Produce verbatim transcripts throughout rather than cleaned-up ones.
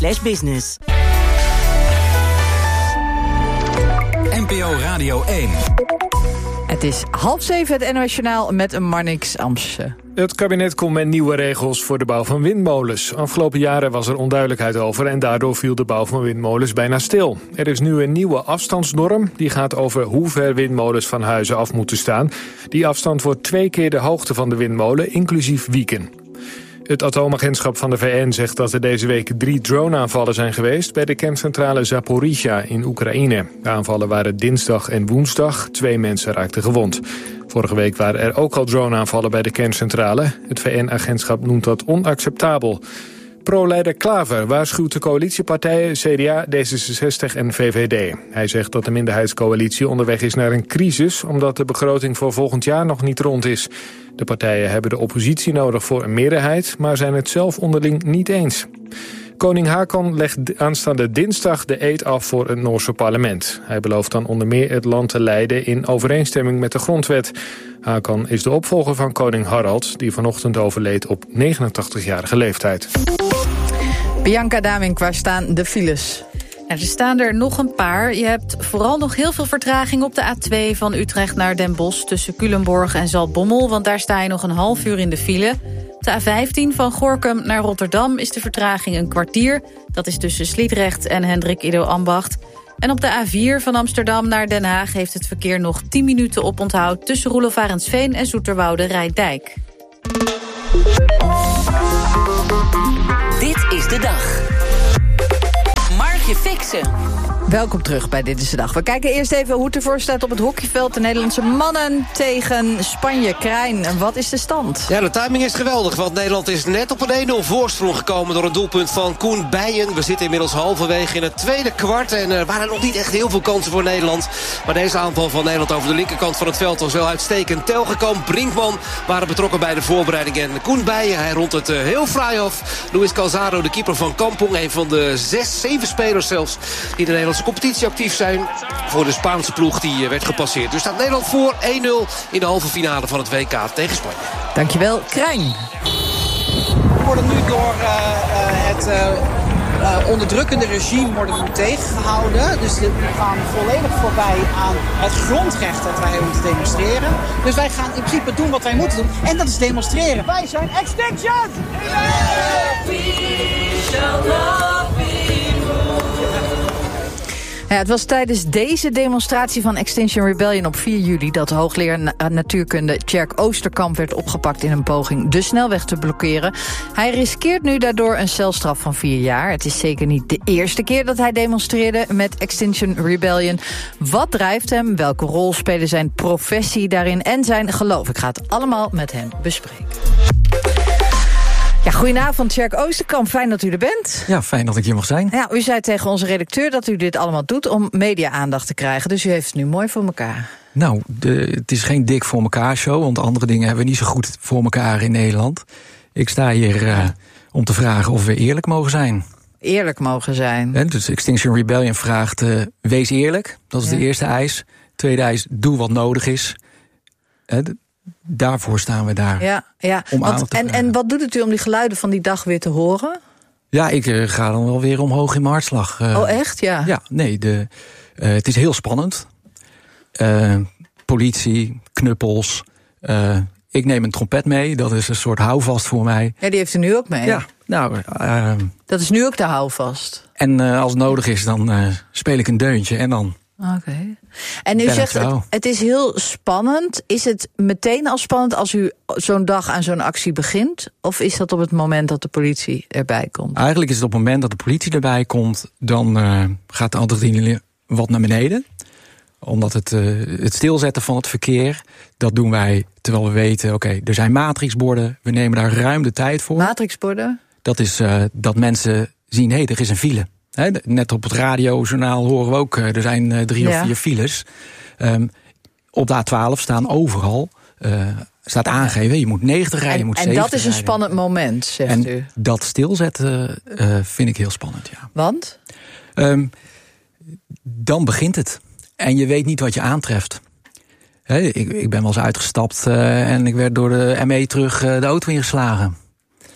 slash business. N P O Radio één. Het is half zeven, het N O S Journaal met een Marnix Amsterdam. Het kabinet komt met nieuwe regels voor de bouw van windmolens. Afgelopen jaren was er onduidelijkheid over en daardoor viel de bouw van windmolens bijna stil. Er is nu een nieuwe afstandsnorm, die gaat over hoe ver windmolens van huizen af moeten staan. Die afstand wordt twee keer de hoogte van de windmolen, inclusief wieken. Het atoomagentschap van de V N zegt dat er deze week drie drone-aanvallen zijn geweest bij de kerncentrale Zaporizhzhia in Oekraïne. De aanvallen waren dinsdag en woensdag. Twee mensen raakten gewond. Vorige week waren er ook al drone-aanvallen bij de kerncentrale. Het V N-agentschap noemt dat onacceptabel. Pro-leider Klaver waarschuwt de coalitiepartijen C D A, D zesenzestig en V V D. Hij zegt dat de minderheidscoalitie onderweg is naar een crisis, omdat de begroting voor volgend jaar nog niet rond is. De partijen hebben de oppositie nodig voor een meerderheid, maar zijn het zelf onderling niet eens. Koning Haakon legt aanstaande dinsdag de eed af voor het Noorse parlement. Hij belooft dan onder meer het land te leiden in overeenstemming met de grondwet. Haakon is de opvolger van koning Harald, die vanochtend overleed op negenentachtigjarige leeftijd. Bianca Damink, waar staan de files? Er staan er nog een paar. Je hebt vooral nog heel veel vertraging op de A twee van Utrecht naar Den Bosch tussen Culemborg en Zaltbommel, want daar sta je nog een half uur in de file. Op de A vijftien van Gorinchem naar Rotterdam is de vertraging een kwartier. Dat is tussen Sliedrecht en Hendrik Ido Ambacht. En op de A vier van Amsterdam naar Den Haag heeft het verkeer nog tien minuten op onthoud tussen Roelof Arendsveen en Zoeterwoude Rijndijk. Dit is de dag. Margje Fixen. Welkom terug bij Dit is de Dag. We kijken eerst even hoe het ervoor staat op het hockeyveld. De Nederlandse mannen tegen Spanje. Krijn, wat is de stand? Ja, de timing is geweldig, want Nederland is net op een één nul voorsprong gekomen door een doelpunt van Koen Bijen. We zitten inmiddels halverwege in het tweede kwart en er waren nog niet echt heel veel kansen voor Nederland. Maar deze aanval van Nederland over de linkerkant van het veld was wel uitstekend. Telgekamp, Brinkman waren betrokken bij de voorbereiding. En Koen Bijen, hij rondt het heel fraai af. Luis Calzado, de keeper van Kampong, een van de zes, zeven spelers zelfs die de Nederlandse competitie actief zijn voor de Spaanse ploeg die werd gepasseerd. Dus staat Nederland voor één nul in de halve finale van het W K tegen Spanje. Dankjewel, Krijn. We worden nu door uh, het uh, uh, onderdrukkende regime worden nu tegengehouden. Dus we gaan volledig voorbij aan het grondrecht dat wij moeten demonstreren. Dus wij gaan in principe doen wat wij moeten doen. En dat is demonstreren. Wij zijn Extinction! Ja, het was tijdens deze demonstratie van Extinction Rebellion op vier juli... dat hoogleraar na- natuurkunde Tjerk Oosterkamp werd opgepakt in een poging de snelweg te blokkeren. Hij riskeert nu daardoor een celstraf van vier jaar. Het is zeker niet de eerste keer dat hij demonstreerde met Extinction Rebellion. Wat drijft hem? Welke rol spelen zijn professie daarin en zijn geloof? Ik ga het allemaal met hem bespreken. Ja, goedenavond, Tjerk Oosterkamp. Fijn dat u er bent. Ja, fijn dat ik hier mag zijn. Ja, u zei tegen onze redacteur dat u dit allemaal doet om media-aandacht te krijgen. Dus u heeft het nu mooi voor elkaar. Nou, de, het is geen dik voor elkaar show, want andere dingen hebben we niet zo goed voor elkaar in Nederland. Ik sta hier uh, om te vragen of we eerlijk mogen zijn. Eerlijk mogen zijn. En dus Extinction Rebellion vraagt, uh, wees eerlijk. Dat is ja. de eerste eis. Tweede eis, doe wat nodig is. Uh, Daarvoor staan we daar. Ja, ja. Om Want, aan te en, en wat doet het u om die geluiden van die dag weer te horen? Ja, ik uh, ga dan wel weer omhoog in mijn hartslag. Uh, oh, echt? Ja. Ja, nee, de, uh, het is heel spannend. Uh, politie, knuppels. Uh, ik neem een trompet mee, dat is een soort houvast voor mij. Ja, die heeft u nu ook mee. Ja, nou... Uh, dat is nu ook de houvast. En uh, als het nodig is, dan uh, speel ik een deuntje en dan... Oké. Okay. En u zegt, het, het is heel spannend. Is het meteen al spannend als u zo'n dag aan zo'n actie begint? Of is dat op het moment dat de politie erbij komt? Eigenlijk is het op het moment dat de politie erbij komt... dan uh, gaat de adrenaline wat naar beneden. Omdat het, uh, het stilzetten van het verkeer... dat doen wij terwijl we weten... oké, okay, er zijn matrixborden, we nemen daar ruim de tijd voor. Matrixborden? Dat is uh, dat mensen zien, hé, hey, er is een file. He, net op het radiojournaal horen we ook, er zijn uh, drie ja. of vier files. Um, op de A twaalf staan overal, uh, staat aangegeven, je moet negentig rijden, je moet en zeventig dat is een rijden. spannend moment, zegt en u. Dat stilzetten uh, vind ik heel spannend, ja. Want? Um, dan begint het. En je weet niet wat je aantreft. He, ik, ik ben wel eens uitgestapt uh, en ik werd door de M E terug uh, de auto ingeslagen.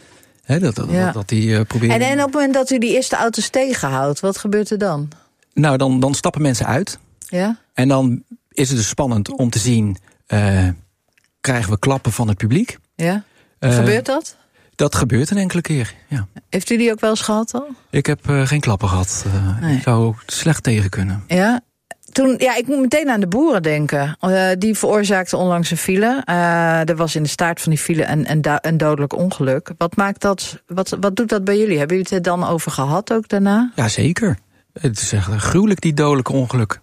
He, dat, dat, Ja. dat, dat die uh, proberen... En, en op het moment dat u die eerste auto's tegenhoudt, wat gebeurt er dan? Nou, dan, dan stappen mensen uit. Ja? En dan is het dus spannend om te zien... Uh, krijgen we klappen van het publiek? Ja. Uh, gebeurt dat? Dat gebeurt een enkele keer, ja. Heeft u die ook wel eens gehad al? Ik heb uh, geen klappen gehad. Uh, nee. Ik zou slecht tegen kunnen. Ja. Toen, ja, ik moet meteen aan de boeren denken. Uh, die veroorzaakten onlangs een file. Uh, er was in de staart van die file een, een, da- een dodelijk ongeluk. Wat maakt dat? Wat, wat doet dat bij jullie? Hebben jullie het er dan over gehad ook daarna? Ja, zeker. Het is echt gruwelijk, die dodelijke ongeluk.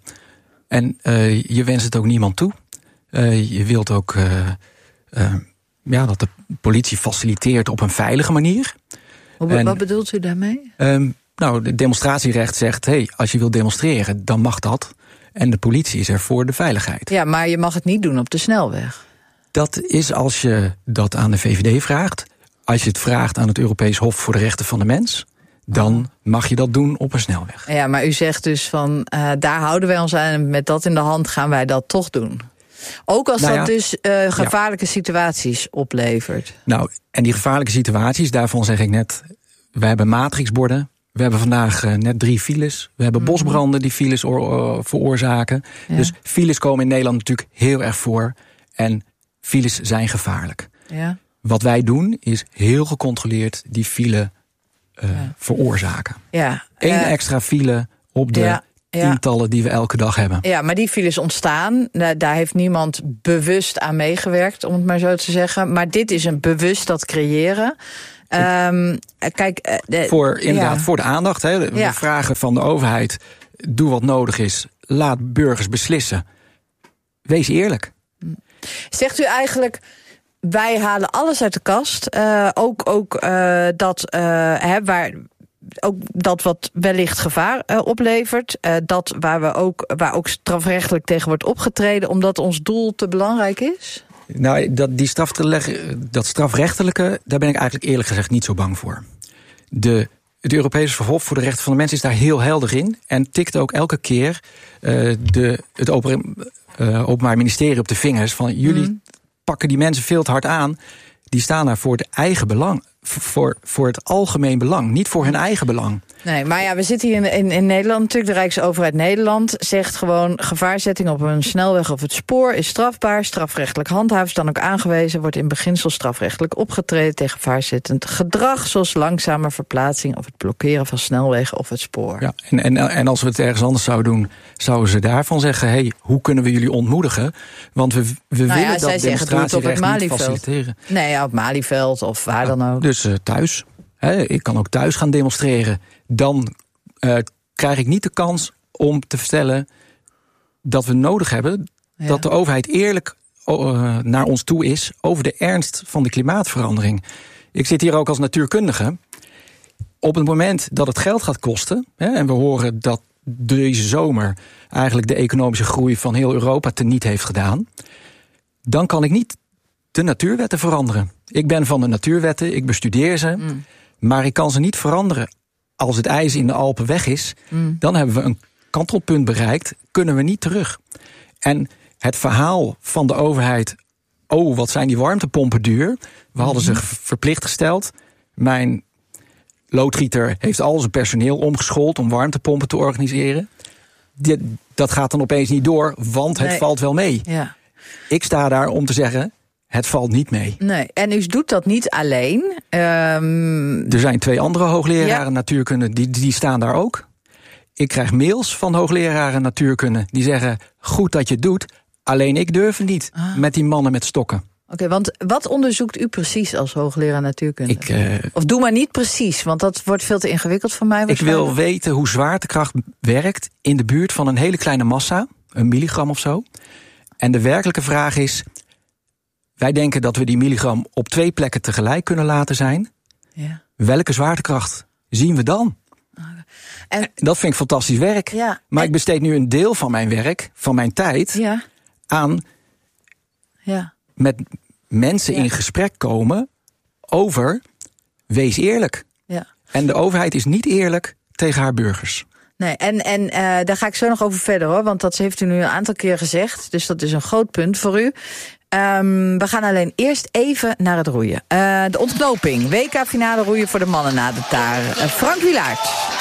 En uh, je wenst het ook niemand toe. Uh, je wilt ook uh, uh, ja, dat de politie faciliteert op een veilige manier. Hoe, en, wat bedoelt u daarmee? Um, nou, het demonstratierecht zegt... hey, als je wilt demonstreren, dan mag dat. En de politie is er voor de veiligheid. Ja, maar je mag het niet doen op de snelweg. Dat is als je dat aan de V V D vraagt. Als je het vraagt aan het Europees Hof voor de Rechten van de Mens... dan mag je dat doen op een snelweg. Ja, maar u zegt dus van, uh, daar houden wij ons aan... en met dat in de hand gaan wij dat toch doen. Ook als nou ja, dat dus uh, gevaarlijke ja. situaties oplevert. Nou, en die gevaarlijke situaties, daarvan zeg ik net... wij hebben matrixborden... We hebben vandaag uh, net drie files. We hebben mm-hmm. bosbranden die files oor, uh, veroorzaken. Ja. Dus files komen in Nederland natuurlijk heel erg voor. En files zijn gevaarlijk. Ja. Wat wij doen is heel gecontroleerd die file uh, ja. veroorzaken. Ja. Eén uh, extra file op de ja. tientallen die we elke dag hebben. Ja, maar die files ontstaan. Daar heeft niemand bewust aan meegewerkt, om het maar zo te zeggen. Maar dit is een bewust dat creëren... Um, kijk, de, voor, inderdaad, ja. voor de aandacht. Hè. We ja. vragen van de overheid, doe wat nodig is. Laat burgers beslissen. Wees eerlijk. Zegt u eigenlijk, wij halen alles uit de kast. Uh, ook ook uh, dat, uh, hè, waar, ook dat wat wellicht gevaar uh, oplevert. Uh, dat waar, we ook, waar ook strafrechtelijk tegen wordt opgetreden... omdat ons doel te belangrijk is? Nou, dat, die straf, dat strafrechtelijke, daar ben ik eigenlijk eerlijk gezegd niet zo bang voor. De, het Europese Hof voor de Rechten van de Mens is daar heel helder in... en tikt ook elke keer uh, de, het open, uh, Openbaar Ministerie op de vingers... van jullie mm. pakken die mensen veel te hard aan. Die staan daar voor het eigen belang, voor, voor het algemeen belang, niet voor hun eigen belang. Nee, maar ja, we zitten hier in, in, in Nederland natuurlijk. De Rijksoverheid Nederland zegt gewoon... gevaarzetting op een snelweg of het spoor is strafbaar. Strafrechtelijk handhaven is dan ook aangewezen... wordt in beginsel strafrechtelijk opgetreden... tegen gevaarzettend gedrag... zoals langzame verplaatsing of het blokkeren van snelwegen of het spoor. Ja, en, en, en als we het ergens anders zouden doen... zouden ze daarvan zeggen... hey, hoe kunnen we jullie ontmoedigen? Want we, we nou willen ja, dat demonstratierecht niet faciliteren. Nee, ja, op Malieveld of waar ja, dan ook. Dus uh, thuis. He, ik kan ook thuis gaan demonstreren. Dan uh, krijg ik niet de kans om te vertellen dat we nodig hebben... Ja. dat de overheid eerlijk uh, naar ons toe is over de ernst van de klimaatverandering. Ik zit hier ook als natuurkundige. Op het moment dat het geld gaat kosten... Hè, en we horen dat deze zomer eigenlijk de economische groei van heel Europa teniet heeft gedaan... dan kan ik niet de natuurwetten veranderen. Ik ben van de natuurwetten, ik bestudeer ze... Mm. maar ik kan ze niet veranderen. Als het ijs in de Alpen weg is, mm. dan hebben we een kantelpunt bereikt, kunnen we niet terug. En het verhaal van de overheid, oh, wat zijn die warmtepompen duur. We mm. hadden ze verplicht gesteld. Mijn loodgieter heeft al zijn personeel omgeschoold om warmtepompen te organiseren. Die, dat gaat dan opeens niet door, want het nee. valt wel mee. Ja. Ik sta daar om te zeggen... het valt niet mee. Nee, en u doet dat niet alleen. Um... Er zijn twee andere hoogleraren ja. natuurkunde, die, die staan daar ook. Ik krijg mails van hoogleraren natuurkunde die zeggen... goed dat je het doet, alleen ik durf het niet ah. met die mannen met stokken. Oké, okay, want wat onderzoekt u precies als hoogleraar natuurkunde? Ik, uh, of doe maar niet precies, want dat wordt veel te ingewikkeld voor mij. Ik wil weten hoe zwaartekracht werkt in de buurt van een hele kleine massa. Een milligram of zo. En de werkelijke vraag is... wij denken dat we die milligram op twee plekken tegelijk kunnen laten zijn. Ja. Welke zwaartekracht zien we dan? En, dat vind ik fantastisch werk. Ja, maar en, ik besteed nu een deel van mijn werk, van mijn tijd... Ja. aan ja. met mensen ja. in gesprek komen over... wees eerlijk. Ja. En de overheid is niet eerlijk tegen haar burgers. Nee, en, en uh, daar ga ik zo nog over verder, hoor. Want dat heeft u nu een aantal keer gezegd. Dus dat is een groot punt voor u. Um, we gaan alleen eerst even naar het roeien. Uh, de ontknoping. W K-finale roeien voor de mannen na de taren. Uh, Frank Wielaert.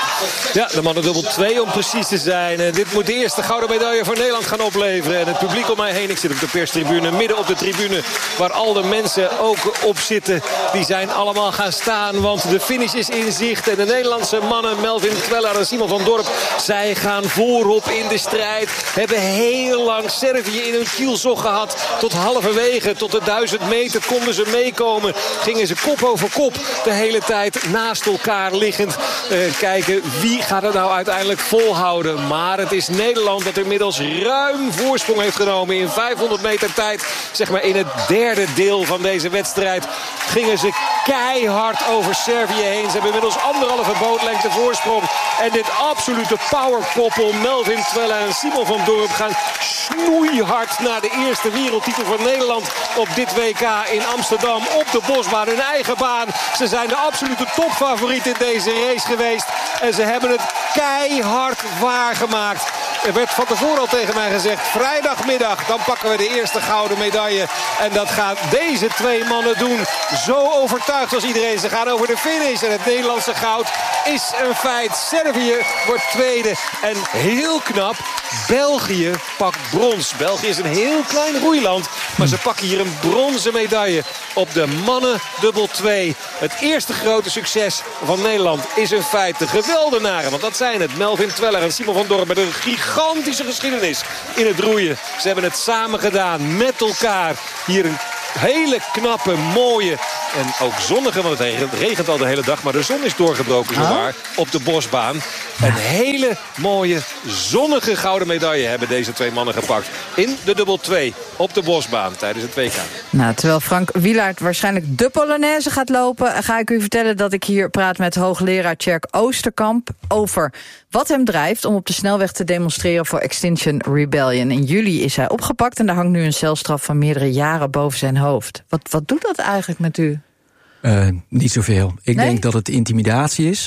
Ja, de mannen dubbel twee om precies te zijn. En dit moet de eerste gouden medaille voor Nederland gaan opleveren. En het publiek om mij heen, ik zit op de perstribune, midden op de tribune, waar al de mensen ook op zitten, die zijn allemaal gaan staan. Want de finish is in zicht. En de Nederlandse mannen, Melvin Twellaar en Simon van Dorp, zij gaan voorop in de strijd. Hebben heel lang Servië in hun kielzog gehad. Tot halverwege, tot de duizend meter konden ze meekomen. Gingen ze kop over kop de hele tijd naast elkaar liggend uh, kijken. Wie gaat het nou uiteindelijk volhouden? Maar het is Nederland dat inmiddels ruim voorsprong heeft genomen in vijfhonderd meter tijd. Zeg maar in het derde deel van deze wedstrijd gingen ze keihard over Servië heen. Ze hebben inmiddels anderhalve bootlengte voorsprong. En dit absolute powerkoppel, Melvin Twellaar en Simon van Dorp, gaan snoeihard naar de eerste wereldtitel van Nederland op dit W K in Amsterdam op de Bosbaan, hun eigen baan. Ze zijn de absolute topfavoriet in deze race geweest. En ze hebben het keihard waargemaakt. Er werd van tevoren al tegen mij gezegd, vrijdagmiddag, dan pakken we de eerste gouden medaille. En dat gaan deze twee mannen doen. Zo overtuigd als iedereen. Ze gaan over de finish. En het Nederlandse goud is een feit. Servië wordt tweede. En heel knap, België pakt brons. België is een heel klein roeiland. Maar ze pakken hier een bronzen medaille op de mannen dubbel twee. Het eerste grote succes van Nederland is een feit. De geweldenaren, want dat zijn het. Melvin Twellaar en Simon van Dorp met een gigantische geschiedenis in het roeien. Ze hebben het samen gedaan met elkaar. Hier een hele knappe, mooie en ook zonnige, want het regent al de hele dag, maar de zon is doorgebroken zowaar op de Bosbaan. Een hele mooie, zonnige gouden medaille hebben deze twee mannen gepakt in de dubbel twee op de Bosbaan tijdens het W K. Nou, terwijl Frank Wielaert waarschijnlijk de Polonaise gaat lopen, ga ik u vertellen dat ik hier praat met hoogleraar Tjerk Oosterkamp over wat hem drijft om op de snelweg te demonstreren voor Extinction Rebellion. In juli is hij opgepakt en daar hangt nu een celstraf van meerdere jaren boven zijn hoofd. Wat, wat doet dat eigenlijk met u? Uh, niet zoveel. Ik nee? denk dat het intimidatie is.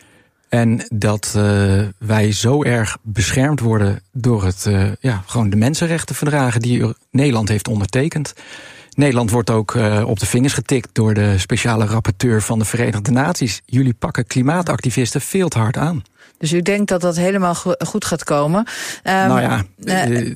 En dat uh, wij zo erg beschermd worden door het, uh, ja, gewoon de mensenrechtenverdragen die Nederland heeft ondertekend. Nederland wordt ook uh, op de vingers getikt door de speciale rapporteur van de Verenigde Naties. Jullie pakken klimaatactivisten veel te hard aan. Dus u denkt dat dat helemaal goed gaat komen? Um, nou ja, uh, uh,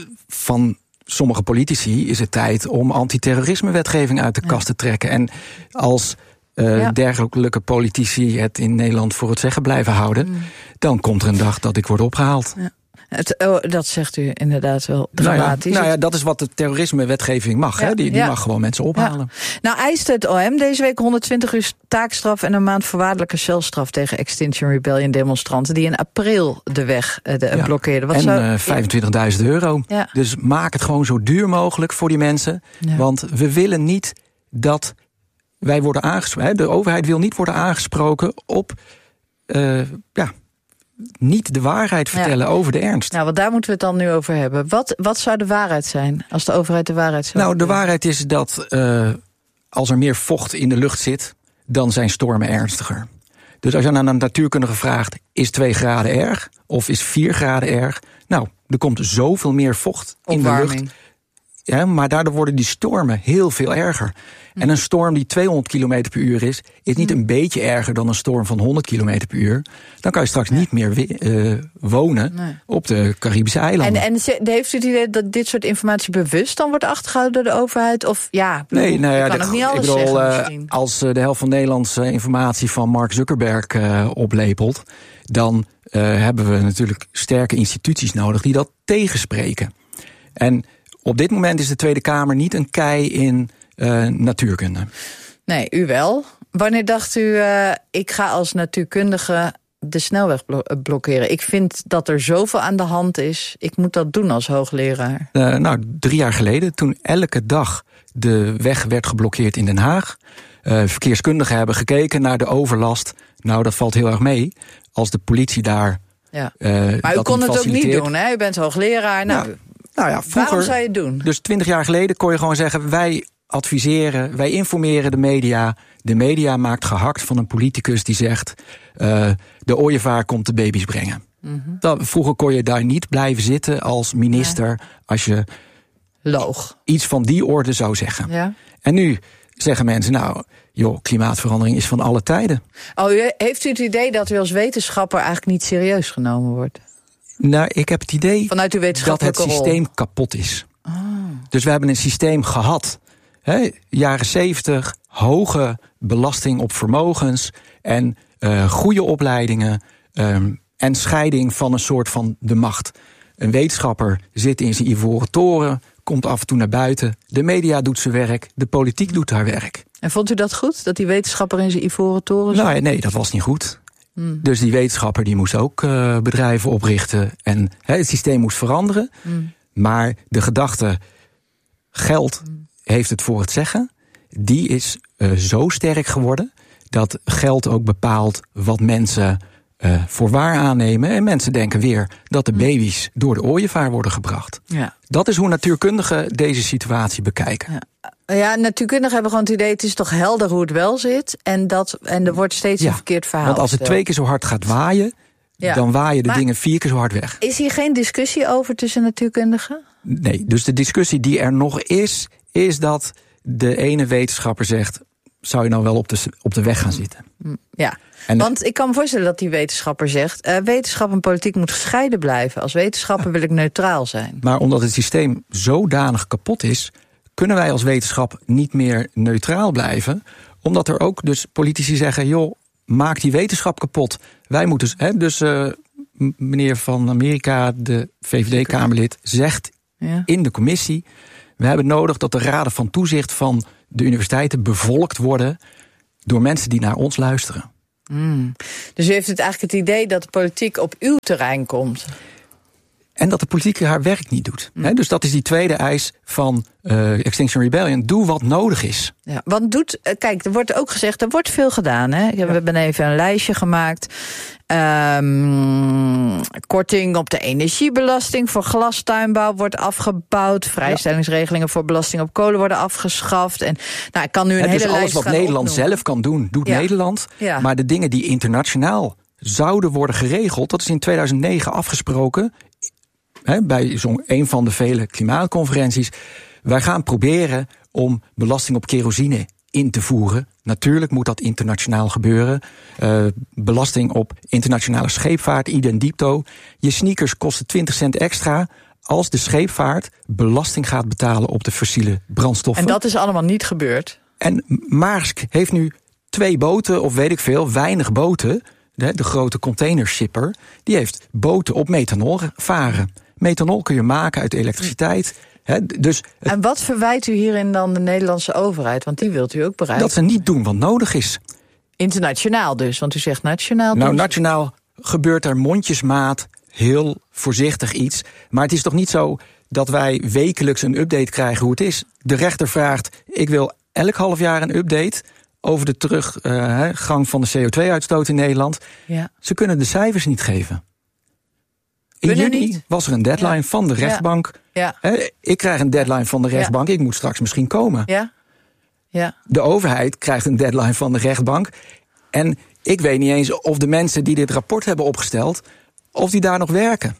van sommige politici is het tijd om antiterrorisme-wetgeving uit de kast te trekken. En als uh, ja. dergelijke politici het in Nederland voor het zeggen blijven houden, mm. dan komt er een dag dat ik word opgehaald. Ja. Het, oh, dat zegt u inderdaad wel dramatisch. Nou ja, nou ja, dat is wat de terrorisme-wetgeving mag. Ja, hè? Die, die ja. mag gewoon mensen ophalen. Ja. Nou eist het O M deze week honderdtwintig uur taakstraf en een maand voorwaardelijke celstraf tegen Extinction Rebellion demonstranten die in april de weg de, ja. blokkeerden. Wat en zou, uh, vijfentwintigduizend euro. Ja. Dus maak het gewoon zo duur mogelijk voor die mensen. Ja. Want we willen niet dat wij worden aangesproken. De overheid wil niet worden aangesproken op Uh, ja. niet de waarheid vertellen ja. over de ernst. Nou, want daar moeten we het dan nu over hebben. Wat, wat zou de waarheid zijn als de overheid de waarheid zou Nou, de doen? waarheid is dat uh, als er meer vocht in de lucht zit, dan zijn stormen ernstiger. Dus als je aan een natuurkundige vraagt, is twee graden erg of is vier graden erg? Nou, er komt zoveel meer vocht Opwarming. in de lucht. Ja, maar daardoor worden die stormen heel veel erger. Hm. En een storm die tweehonderd kilometer per uur is, is niet hm. een beetje erger dan een storm van honderd kilometer per uur. Dan kan je straks nee. niet meer uh, wonen nee. op de Caribische eilanden. En, en heeft u het idee dat dit soort informatie bewust dan wordt achtergehouden door de overheid? Of ja, nee, nou ja, kan de, ook niet alles ik bedoel, zeggen uh, als uh, de helft van Nederlandse informatie van Mark Zuckerberg uh, oplepelt, dan uh, hebben we natuurlijk sterke instituties nodig die dat tegenspreken. En op dit moment is de Tweede Kamer niet een kei in uh, natuurkunde. Nee, u wel. Wanneer dacht u, uh, ik ga als natuurkundige de snelweg blo- blokkeren? Ik vind dat er zoveel aan de hand is. Ik moet dat doen als hoogleraar. Uh, nou, drie jaar geleden, toen elke dag de weg werd geblokkeerd in Den Haag. Uh, verkeerskundigen hebben gekeken naar de overlast. Nou, dat valt heel erg mee. Als de politie daar ja. uh, Maar u kon het ook niet doen, hè? U bent hoogleraar. Nou, nou Nou ja, vroeger, waarom zou je het doen? Dus twintig jaar geleden kon je gewoon zeggen, wij adviseren, wij informeren de media. De media maakt gehakt van een politicus die zegt, uh, de ooievaar komt de baby's brengen. Mm-hmm. Dat, vroeger kon je daar niet blijven zitten als minister, nee. als je loog. Iets van die orde zou zeggen. Ja. En nu zeggen mensen, nou, joh, klimaatverandering is van alle tijden. Oh, heeft u het idee dat u als wetenschapper eigenlijk niet serieus genomen wordt? Nou, ik heb het idee Vanuit uw dat het wetenschappelijke systeem rol. kapot is. Oh. Dus we hebben een systeem gehad. Hè, jaren zeventig, hoge belasting op vermogens en uh, goede opleidingen um, en scheiding van een soort van de macht. Een wetenschapper zit in zijn ivoren toren, komt af en toe naar buiten. De media doet zijn werk, de politiek doet haar werk. En vond u dat goed, dat die wetenschapper in zijn ivoren toren zat? Nou, nee, dat was niet goed. Hmm. Dus die wetenschapper die moest ook uh, bedrijven oprichten. En he, het systeem moest veranderen. Hmm. Maar de gedachte, geld hmm. heeft het voor het zeggen, die is uh, zo sterk geworden dat geld ook bepaalt wat mensen uh, voor waar aannemen. En mensen denken weer dat de baby's door de ooievaar worden gebracht. Ja. Dat is hoe natuurkundigen deze situatie bekijken. Ja. Ja, natuurkundigen hebben gewoon het idee, het is toch helder hoe het wel zit. En, dat, en er wordt steeds ja, een verkeerd verhaal Want als het gesteld. twee keer zo hard gaat waaien, ja. dan waaien de maar dingen vier keer zo hard weg. Is hier geen discussie over tussen natuurkundigen? Nee, dus de discussie die er nog is, is dat de ene wetenschapper zegt, zou je nou wel op de, op de weg gaan zitten? Ja, en want ik kan me voorstellen dat die wetenschapper zegt, uh, wetenschap en politiek moet gescheiden blijven. Als wetenschapper ja. wil ik neutraal zijn. Maar omdat het systeem zodanig kapot is, kunnen wij als wetenschap niet meer neutraal blijven. Omdat er ook dus politici zeggen, joh, maak die wetenschap kapot. Wij moeten, hè, dus uh, meneer van Amerika, de V V D-Kamerlid, zegt ja. in de commissie, we hebben nodig dat de raden van toezicht van de universiteiten bevolkt worden door mensen die naar ons luisteren. Mm. Dus u heeft het eigenlijk het idee dat de politiek op uw terrein komt? En dat de politiek haar werk niet doet. Mm. He, dus dat is die tweede eis van uh, Extinction Rebellion. Doe wat nodig is. Ja, want doet, kijk, er wordt ook gezegd, er wordt veel gedaan. Hè? We hebben even een lijstje gemaakt. Um, korting op de energiebelasting voor glastuinbouw wordt afgebouwd. Vrijstellingsregelingen ja. voor belasting op kolen worden afgeschaft. En nou, ik kan nu een He, hele dus lijst alles wat gaan Nederland opnoemen. zelf kan doen, doet ja. Nederland. Ja. Maar de dingen die internationaal zouden worden geregeld, dat is in tweeduizend negen afgesproken. He, bij zo'n een van de vele klimaatconferenties. Wij gaan proberen om belasting op kerosine in te voeren. Natuurlijk moet dat internationaal gebeuren. Uh, belasting op internationale scheepvaart, idem dito. Je sneakers kosten twintig cent extra als de scheepvaart belasting gaat betalen op de fossiele brandstoffen. En dat is allemaal niet gebeurd. En Maersk heeft nu twee boten, of weet ik veel, weinig boten. De, de grote containershipper, die heeft boten op methanol varen. Methanol kun je maken uit elektriciteit. He, dus het, en wat verwijt u hierin dan de Nederlandse overheid? Want die wilt u ook bereiken. Dat ze niet doen wat nodig is. Internationaal dus, want u zegt nationaal. Nou, nationaal gebeurt er mondjesmaat heel voorzichtig iets. Maar het is toch niet zo dat wij wekelijks een update krijgen hoe het is. De rechter vraagt, ik wil elk half jaar een update over de teruggang uh, van de C O twee uitstoot in Nederland. Ja. Ze kunnen de cijfers niet geven. In Kunnen juni niet? was er een deadline ja. van de rechtbank. Ja. Ja. Ik krijg een deadline van de rechtbank. Ja. Ik moet straks misschien komen. Ja. Ja. De overheid krijgt een deadline van de rechtbank. En ik weet niet eens of de mensen die dit rapport hebben opgesteld, of die daar nog werken.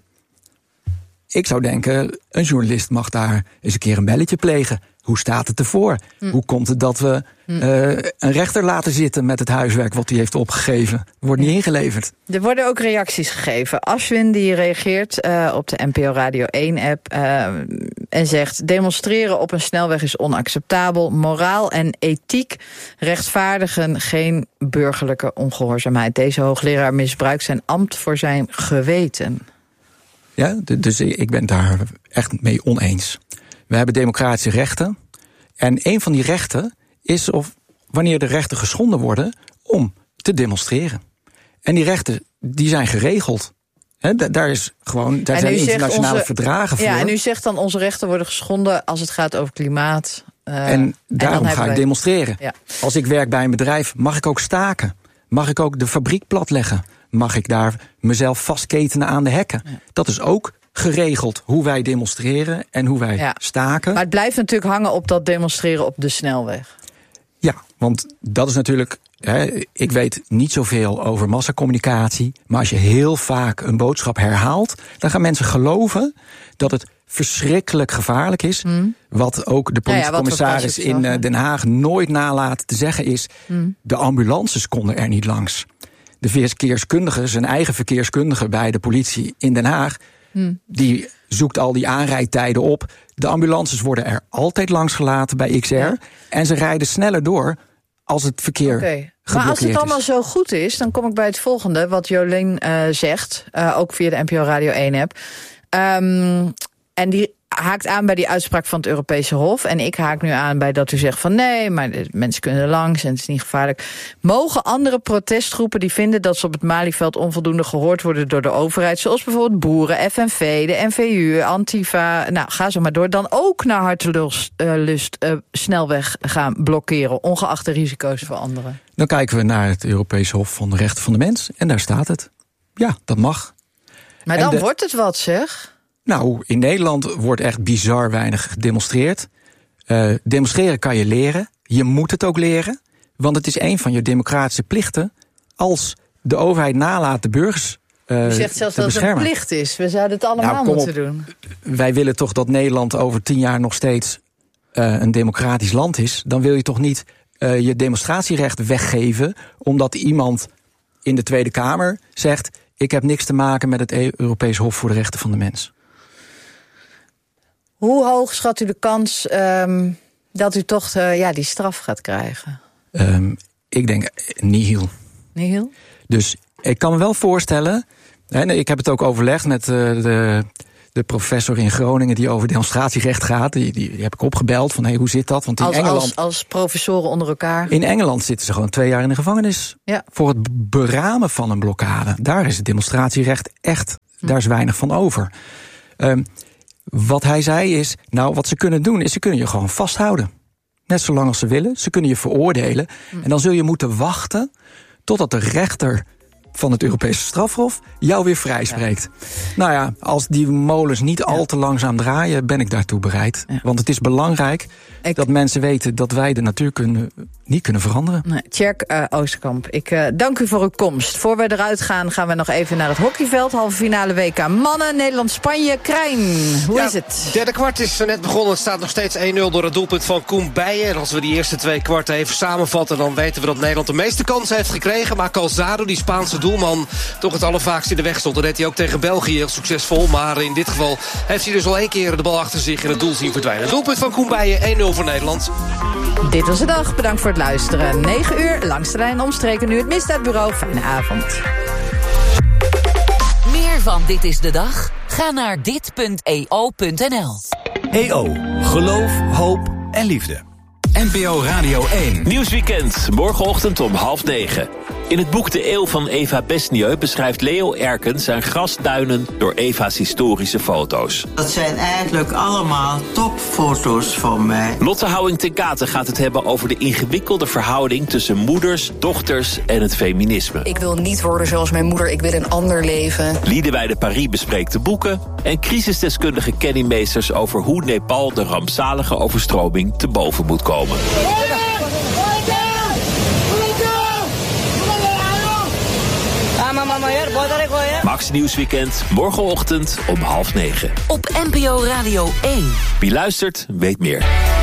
Ik zou denken, een journalist mag daar eens een keer een belletje plegen. Hoe staat het ervoor? Hm. Hoe komt het dat we hm. uh, een rechter laten zitten met het huiswerk wat hij heeft opgegeven? Wordt niet ingeleverd. Er worden ook reacties gegeven. Ashwin die reageert uh, op de N P O Radio één app uh, en zegt, demonstreren op een snelweg is onacceptabel. Moraal en ethiek rechtvaardigen geen burgerlijke ongehoorzaamheid. Deze hoogleraar misbruikt zijn ambt voor zijn geweten. Ja, dus ik ben daar echt mee oneens. We hebben democratische rechten. En een van die rechten is of wanneer de rechten geschonden worden om te demonstreren. En die rechten die zijn geregeld. He, daar is gewoon, daar zijn internationale onze, verdragen voor. Ja, en u zegt dan onze rechten worden geschonden als het gaat over klimaat. Uh, en daarom en ga ik wij... demonstreren. Ja. Als ik werk bij een bedrijf, mag ik ook staken. Mag ik ook de fabriek platleggen. Mag ik daar mezelf vastketenen aan de hekken. Ja. Dat is ook geregeld hoe wij demonstreren en hoe wij ja. staken. Maar het blijft natuurlijk hangen op dat demonstreren op de snelweg. Ja, want dat is natuurlijk, hè, ik weet niet zoveel over massacommunicatie, maar als je heel vaak een boodschap herhaalt, dan gaan mensen geloven dat het verschrikkelijk gevaarlijk is. Mm. Wat ook de politiecommissaris ja, ja, in uh, Den Haag nooit nalaat te zeggen is... Mm. de ambulances konden er niet langs. De verkeerskundige, zijn eigen verkeerskundige bij de politie in Den Haag... Mm. die zoekt al die aanrijdtijden op. De ambulances worden er altijd langs gelaten bij X R. Ja. En ze rijden sneller door als het verkeer okay. Maar als het allemaal is. zo goed is, dan kom ik bij het volgende... wat Jolien uh, zegt, uh, ook via de N P O Radio één-app... Um, en die haakt aan bij die uitspraak van het Europese Hof. En ik haak nu aan bij dat u zegt van nee, maar de mensen kunnen er langs en het is niet gevaarlijk. Mogen andere protestgroepen die vinden dat ze op het Malieveld onvoldoende gehoord worden door de overheid, zoals bijvoorbeeld boeren, F N V, de N V U, Antifa, nou ga zo maar door, dan ook naar hartelust uh, lust, uh, snelweg gaan blokkeren, ongeacht de risico's voor anderen? Dan kijken we naar het Europese Hof van de Rechten van de Mens en daar staat het. Ja, dat mag. Maar dan de... wordt het wat, zeg. Nou, in Nederland wordt echt bizar weinig gedemonstreerd. Uh, demonstreren kan je leren. Je moet het ook leren. Want het is een van je democratische plichten als de overheid nalaat de burgers uh, U zegt zelfs dat het een plicht is. We zouden het allemaal nou, moeten op. doen. Wij willen toch dat Nederland over tien jaar nog steeds uh, een democratisch land is. Dan wil je toch niet uh, je demonstratierecht weggeven omdat iemand in de Tweede Kamer zegt: ik heb niks te maken met het Europees Hof voor de Rechten van de Mens. Hoe hoog schat u de kans um, dat u toch uh, ja, die straf gaat krijgen? Um, ik denk nihil. Nihil? Dus ik kan me wel voorstellen, en ik heb het ook overlegd met uh, de, de professor in Groningen die over demonstratierecht gaat. Die, die, die heb ik opgebeld van hey, hoe zit dat? Want in als, Engeland, als, als professoren onder elkaar. In Engeland zitten ze gewoon twee jaar in de gevangenis. Ja. Voor het beramen van een blokkade. Daar is het demonstratierecht echt, hm. daar is weinig van over. Um, Wat hij zei is, nou wat ze kunnen doen is ze kunnen je gewoon vasthouden. Net zolang als ze willen. Ze kunnen je veroordelen. Mm. En dan zul je moeten wachten totdat de rechter van het Europese strafhof jou weer vrijspreekt. Ja. Nou ja, als die molens niet ja. al te langzaam draaien, ben ik daartoe bereid. Ja. Want het is belangrijk ik... dat mensen weten dat wij de natuur kunnen, niet kunnen veranderen. Nee, Tjerk uh, Oosterkamp, ik uh, dank u voor uw komst. Voor we eruit gaan, gaan we nog even naar het hockeyveld. Halve finale W K mannen, Nederland-Spanje. Krijn, hoe ja, is het? Derde kwart is net begonnen. Het staat nog steeds één nul door het doelpunt van Koen Bijen. En als we die eerste twee kwarten even samenvatten, dan weten we dat Nederland de meeste kansen heeft gekregen. Maar Calzado, die Spaanse doelman, toch het allervaakst in de weg stond. Dat deed hij ook tegen België heel succesvol. Maar in dit geval heeft hij dus al één keer de bal achter zich in het doel zien verdwijnen. Doelpunt van Koen Bijen, één nul voor Nederland. Dit was de dag. Bedankt voor het luisteren. negen uur, langs de lijn omstreken. Nu het Misdaadbureau. Fijne avond. Meer van Dit is de Dag? Ga naar dit punt e o punt n l. E O. Geloof, hoop en liefde. N P O Radio één. Nieuwsweekend, morgenochtend om half negen. In het boek De Eeuw van Eva Besnieu beschrijft Leo Erken zijn grasduinen door Eva's historische foto's. Dat zijn eigenlijk allemaal topfoto's van mij. Lotte Houwing ten Katen gaat het hebben over de ingewikkelde verhouding tussen moeders, dochters en het feminisme. Ik wil niet worden zoals mijn moeder, ik wil een ander leven. Liedewij de Paris bespreekt de boeken en crisisdeskundige Kenny Meesters over hoe Nepal de rampzalige overstroming te boven moet komen. Max Nieuwsweekend, morgenochtend om half negen. Op N P O Radio één. Wie luistert, weet meer.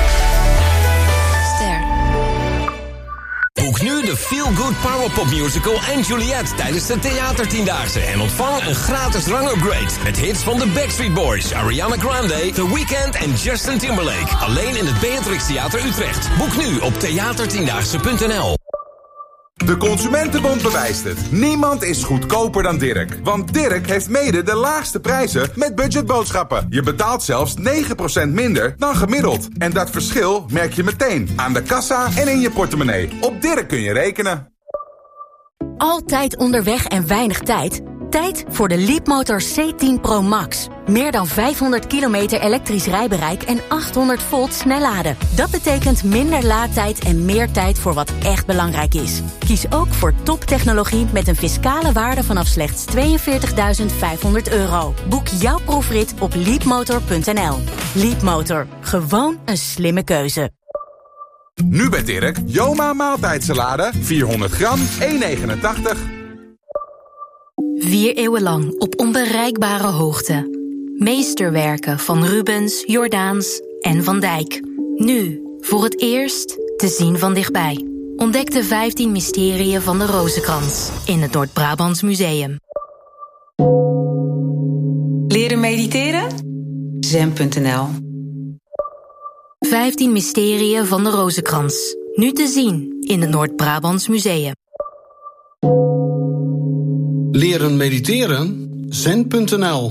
Ster. Boek nu de Feel Good Powerpop Musical en Juliet tijdens de Theatertiendaagse. En ontvang een gratis rangupgrade met hits van de Backstreet Boys, Ariana Grande, The Weeknd en Justin Timberlake. Alleen in het Beatrix Theater Utrecht. Boek nu op theatertiendaagse punt n l. De Consumentenbond bewijst het. Niemand is goedkoper dan Dirk. Want Dirk heeft mede de laagste prijzen met budgetboodschappen. Je betaalt zelfs negen procent minder dan gemiddeld. En dat verschil merk je meteen aan de kassa en in je portemonnee. Op Dirk kun je rekenen. Altijd onderweg en weinig tijd? Tijd voor de Leapmotor C tien Pro Max. Meer dan vijfhonderd kilometer elektrisch rijbereik en achthonderd volt snelladen. Dat betekent minder laadtijd en meer tijd voor wat echt belangrijk is. Kies ook voor toptechnologie met een fiscale waarde vanaf slechts tweeënveertigduizend vijfhonderd euro. Boek jouw proefrit op leapmotor punt n l. Leapmotor. Gewoon een slimme keuze. Nu bij Dirk, Joma maaltijdsalade, vierhonderd gram, één negenentachtig. Vier eeuwen lang op onbereikbare hoogte. Meesterwerken van Rubens, Jordaens en Van Dijk. Nu, voor het eerst, te zien van dichtbij. Ontdek de vijftien mysterieën van de Rozenkrans in het Noord-Brabants Museum. Leren mediteren? zen punt n l. vijftien mysterieën van de Rozenkrans. Nu te zien in het Noord-Brabants Museum. Leren mediteren? zen punt n l.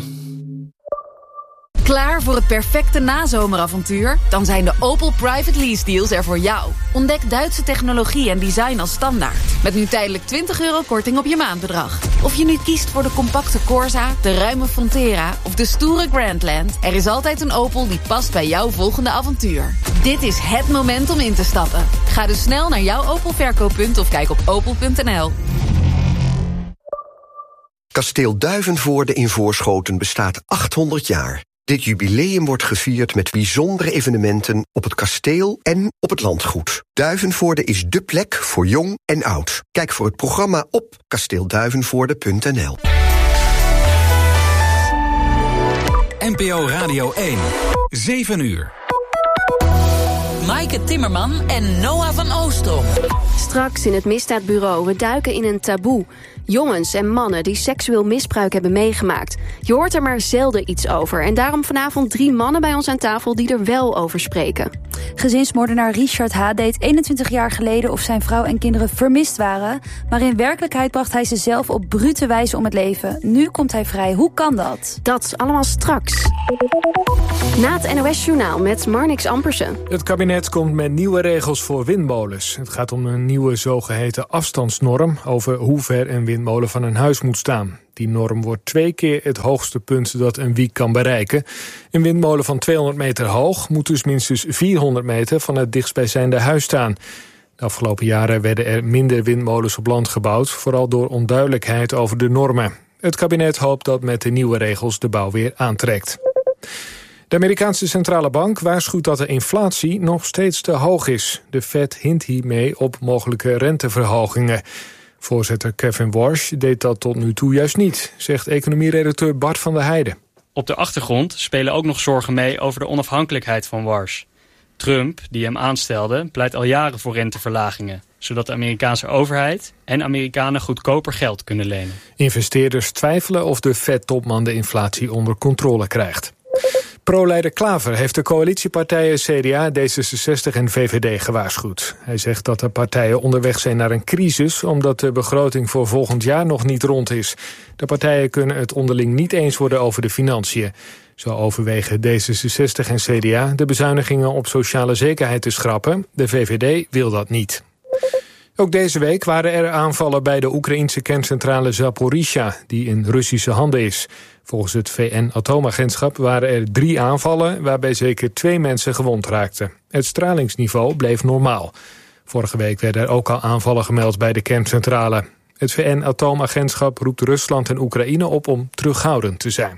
Klaar voor het perfecte nazomeravontuur? Dan zijn de Opel Private Lease Deals er voor jou. Ontdek Duitse technologie en design als standaard. Met nu tijdelijk twintig euro korting op je maandbedrag. Of je nu kiest voor de compacte Corsa, de ruime Frontera of de stoere Grandland, er is altijd een Opel die past bij jouw volgende avontuur. Dit is het moment om in te stappen. Ga dus snel naar jouw Opel verkooppunt of kijk op opel punt n l. Kasteel Duivenvoorde in Voorschoten bestaat achthonderd jaar. Dit jubileum wordt gevierd met bijzondere evenementen op het kasteel en op het landgoed. Duivenvoorde is dé plek voor jong en oud. Kijk voor het programma op kasteel duivenvoorde punt n l. N P O Radio één, zeven uur. Maaike Timmerman en Noah van Oostrom. Straks in het Misdaadbureau, we duiken in een taboe. Jongens en mannen die seksueel misbruik hebben meegemaakt. Je hoort er maar zelden iets over. En daarom vanavond drie mannen bij ons aan tafel die er wel over spreken. Gezinsmoordenaar Richard H. deed eenentwintig jaar geleden of zijn vrouw en kinderen vermist waren. Maar in werkelijkheid bracht hij ze zelf op brute wijze om het leven. Nu komt hij vrij. Hoe kan dat? Dat allemaal straks. Na het N O S-journaal met Marnix Ampersen. Het kabinet komt met nieuwe regels voor windmolens. Het gaat om een nieuwe zogeheten afstandsnorm over hoe ver een windmolen van een huis moet staan. Die norm wordt twee keer het hoogste punt dat een wiek kan bereiken. Een windmolen van tweehonderd meter hoog moet dus minstens vierhonderd meter van het dichtstbijzijnde huis staan. De afgelopen jaren werden er minder windmolens op land gebouwd, vooral door onduidelijkheid over de normen. Het kabinet hoopt dat met de nieuwe regels de bouw weer aantrekt. De Amerikaanse centrale bank waarschuwt dat de inflatie nog steeds te hoog is. De Fed hint hiermee op mogelijke renteverhogingen. Voorzitter Kevin Warsh deed dat tot nu toe juist niet, zegt economieredacteur Bart van der Heijden. Op de achtergrond spelen ook nog zorgen mee over de onafhankelijkheid van Warsh. Trump, die hem aanstelde, pleit al jaren voor renteverlagingen, zodat de Amerikaanse overheid en Amerikanen goedkoper geld kunnen lenen. Investeerders twijfelen of de Fed-topman de inflatie onder controle krijgt. Pro-leider Klaver heeft de coalitiepartijen C D A, D zesenzestig en V V D gewaarschuwd. Hij zegt dat de partijen onderweg zijn naar een crisis, omdat de begroting voor volgend jaar nog niet rond is. De partijen kunnen het onderling niet eens worden over de financiën. Zo overwegen D zesenzestig en C D A de bezuinigingen op sociale zekerheid te schrappen. De V V D wil dat niet. Ook deze week waren er aanvallen bij de Oekraïense kerncentrale Zaporizhzhia, die in Russische handen is. Volgens het V N-atoomagentschap waren er drie aanvallen, waarbij zeker twee mensen gewond raakten. Het stralingsniveau bleef normaal. Vorige week werden er ook al aanvallen gemeld bij de kerncentrale. Het V N-atoomagentschap roept Rusland en Oekraïne op om terughoudend te zijn.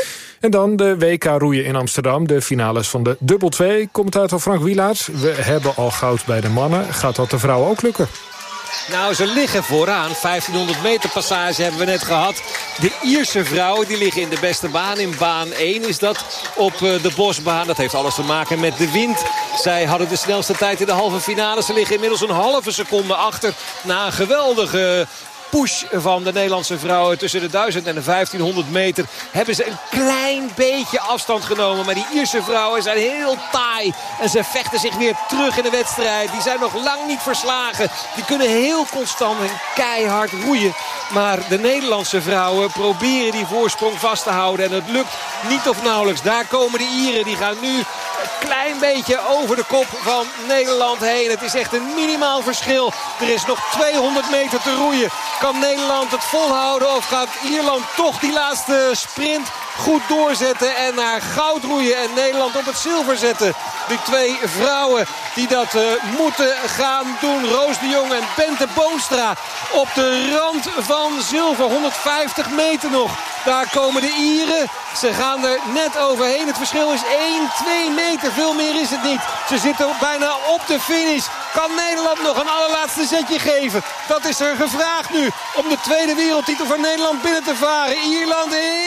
En dan de W K roeien in Amsterdam, de finales van de dubbel twee. Commentator Frank Wielaerts, we hebben al goud bij de mannen. Gaat dat de vrouwen ook lukken? Nou, ze liggen vooraan. vijftienhonderd meter passage hebben we net gehad. De Ierse vrouwen die liggen in de beste baan. In baan één is dat op de bosbaan. Dat heeft alles te maken met de wind. Zij hadden de snelste tijd in de halve finale. Ze liggen inmiddels een halve seconde achter na een geweldige push van de Nederlandse vrouwen tussen de duizend en de vijftienhonderd meter. Hebben ze een klein beetje afstand genomen. Maar die Ierse vrouwen zijn heel taai. En ze vechten zich weer terug in de wedstrijd. Die zijn nog lang niet verslagen. Die kunnen heel constant en keihard roeien. Maar de Nederlandse vrouwen proberen die voorsprong vast te houden. En het lukt niet of nauwelijks. Daar komen de Ieren. Die gaan nu een klein beetje over de kop van Nederland heen. Het is echt een minimaal verschil. Er is nog tweehonderd meter te roeien. Kan Nederland het volhouden of gaat Ierland toch die laatste sprint goed doorzetten en naar goud roeien en Nederland op het zilver zetten? De twee vrouwen die dat uh, moeten gaan doen. Roos de Jong en Bente Boonstra op de rand van zilver. honderdvijftig meter nog. Daar komen de Ieren. Ze gaan er net overheen. Het verschil is één, twee meter. Veel meer is het niet. Ze zitten bijna op de finish. Kan Nederland nog een allerlaatste zetje geven? Dat is er gevraagd nu om de tweede wereldtitel van Nederland binnen te varen. Ierland heel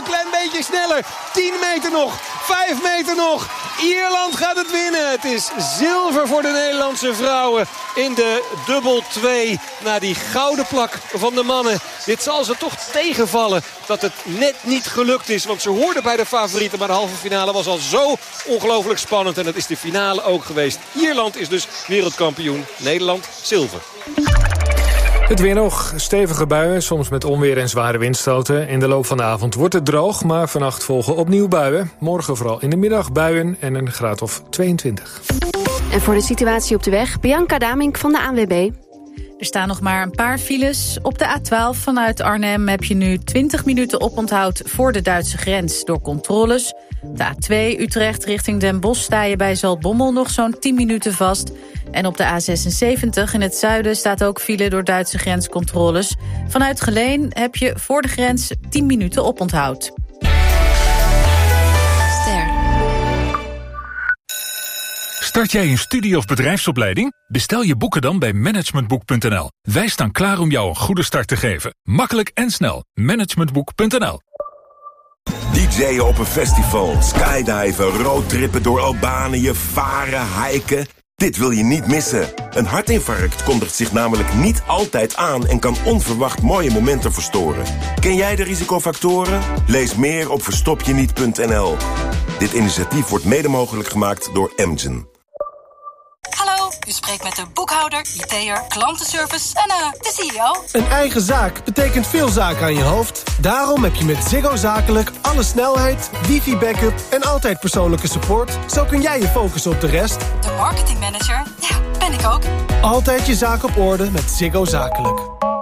heel klein beetje sneller. tien meter nog, vijf meter nog. Ierland gaat het winnen. Het is zilver voor de Nederlandse vrouwen in de dubbel twee. Na die gouden plak van de mannen. Dit zal ze toch tegenvallen dat het net niet gelukt is. Want ze hoorden bij de favorieten. Maar de halve finale was al zo ongelooflijk spannend. En dat is de finale ook geweest. Ierland is dus wereldkampioen. Nederland zilver. Het weer nog. Stevige buien, soms met onweer en zware windstoten. In de loop van de avond wordt het droog, maar vannacht volgen opnieuw buien. Morgen vooral in de middag buien en een graad of tweeëntwintig. En voor de situatie op de weg, Bianca Damink van de A N W B. Er staan nog maar een paar files. Op de A twaalf vanuit Arnhem heb je nu twintig minuten oponthoud voor de Duitse grens door controles. De A twee Utrecht richting Den Bosch sta je bij Zaltbommel nog zo'n tien minuten vast. En op de A zesenzeventig in het zuiden staat ook file door Duitse grenscontroles. Vanuit Geleen heb je voor de grens tien minuten oponthoud. Ster. Start jij een studie- of bedrijfsopleiding? Bestel je boeken dan bij managementboek punt n l. Wij staan klaar om jou een goede start te geven. Makkelijk en snel. managementboek punt n l. D J'en op een festival, skydiven, roadtrippen door Albanië, varen, hiken. Dit wil je niet missen. Een hartinfarct kondigt zich namelijk niet altijd aan en kan onverwacht mooie momenten verstoren. Ken jij de risicofactoren? Lees meer op verstop je niet punt n l. Dit initiatief wordt mede mogelijk gemaakt door Amgen. Hallo, u spreekt met de boekhouder, I T'er, klantenservice en uh, de C E O. Een eigen zaak betekent veel zaken aan je hoofd. Daarom heb je met Ziggo Zakelijk alle snelheid, wifi-backup en altijd persoonlijke support. Zo kun jij je focussen op de rest. De marketingmanager, ja, ben ik ook. Altijd je zaak op orde met Ziggo Zakelijk.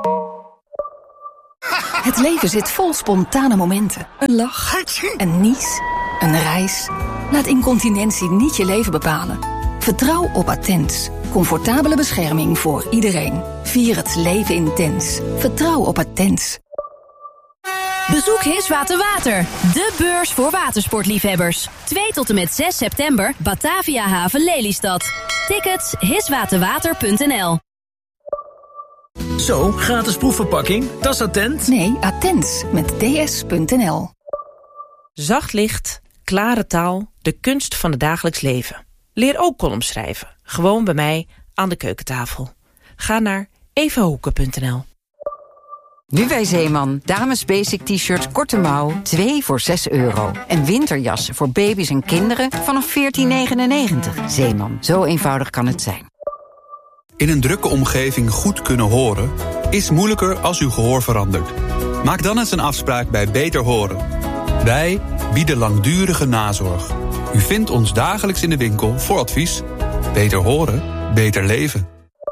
Het leven zit vol spontane momenten. Een lach, een nies, een reis. Laat incontinentie niet je leven bepalen. Vertrouw op Attens. Comfortabele bescherming voor iedereen. Vier het leven intens. Vertrouw op Attens. Bezoek Hiswater Water, de beurs voor watersportliefhebbers. twee tot en met zes september, Batavia Haven Lelystad. Tickets hiswaterwater punt n l. Zo, gratis proefverpakking. Dat is Attent? Nee, Attens met d s punt n l. Zacht licht, klare taal, de kunst van het dagelijks leven. Leer ook columns schrijven. Gewoon bij mij aan de keukentafel. Ga naar eva hoeken punt n l. Nu bij Zeeman. Dames basic t-shirt korte mouw, twee voor zes euro. En winterjassen voor baby's en kinderen vanaf veertien negenennegentig. Zeeman, zo eenvoudig kan het zijn. In een drukke omgeving goed kunnen horen is moeilijker als uw gehoor verandert. Maak dan eens een afspraak bij Beter Horen. Wij bieden langdurige nazorg. U vindt ons dagelijks in de winkel voor advies. Beter horen, beter leven.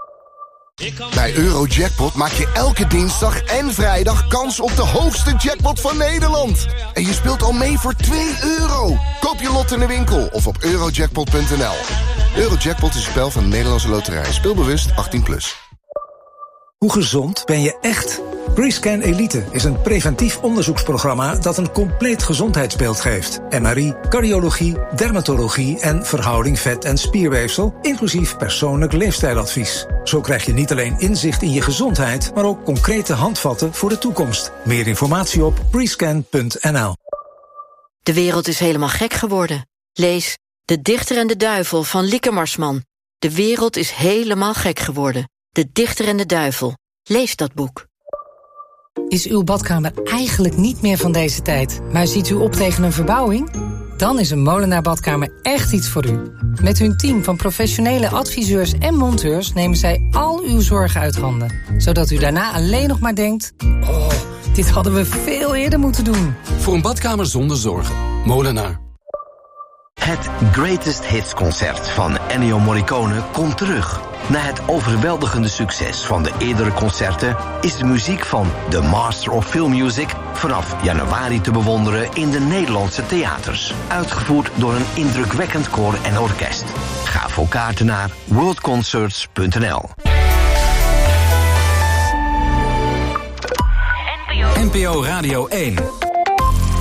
Bij Eurojackpot maak je elke dinsdag en vrijdag kans op de hoogste jackpot van Nederland. En je speelt al mee voor twee euro. Koop je lot in de winkel of op eurojackpot punt n l. Eurojackpot is een spel van de Nederlandse Loterij. Speelbewust achttien plus. Hoe gezond ben je echt? Prescan Elite is een preventief onderzoeksprogramma dat een compleet gezondheidsbeeld geeft. M R I, cardiologie, dermatologie en verhouding vet- en spierweefsel, inclusief persoonlijk leefstijladvies. Zo krijg je niet alleen inzicht in je gezondheid, maar ook concrete handvatten voor de toekomst. Meer informatie op prescan punt n l. De wereld is helemaal gek geworden. Lees De Dichter en de Duivel van Lieke Marsman. De wereld is helemaal gek geworden. De Dichter en de Duivel. Lees dat boek. Is uw badkamer eigenlijk niet meer van deze tijd, maar ziet u op tegen een verbouwing? Dan is een Molenaar Badkamer echt iets voor u. Met hun team van professionele adviseurs en monteurs nemen zij al uw zorgen uit handen. Zodat u daarna alleen nog maar denkt, oh, dit hadden we veel eerder moeten doen. Voor een badkamer zonder zorgen. Molenaar. Het Greatest Hits concert van Ennio Morricone komt terug. Na het overweldigende succes van de eerdere concerten is de muziek van The Master of Film Music vanaf januari te bewonderen in de Nederlandse theaters. Uitgevoerd door een indrukwekkend koor en orkest. Ga voor kaarten naar world concerts punt n l. N P O Radio één.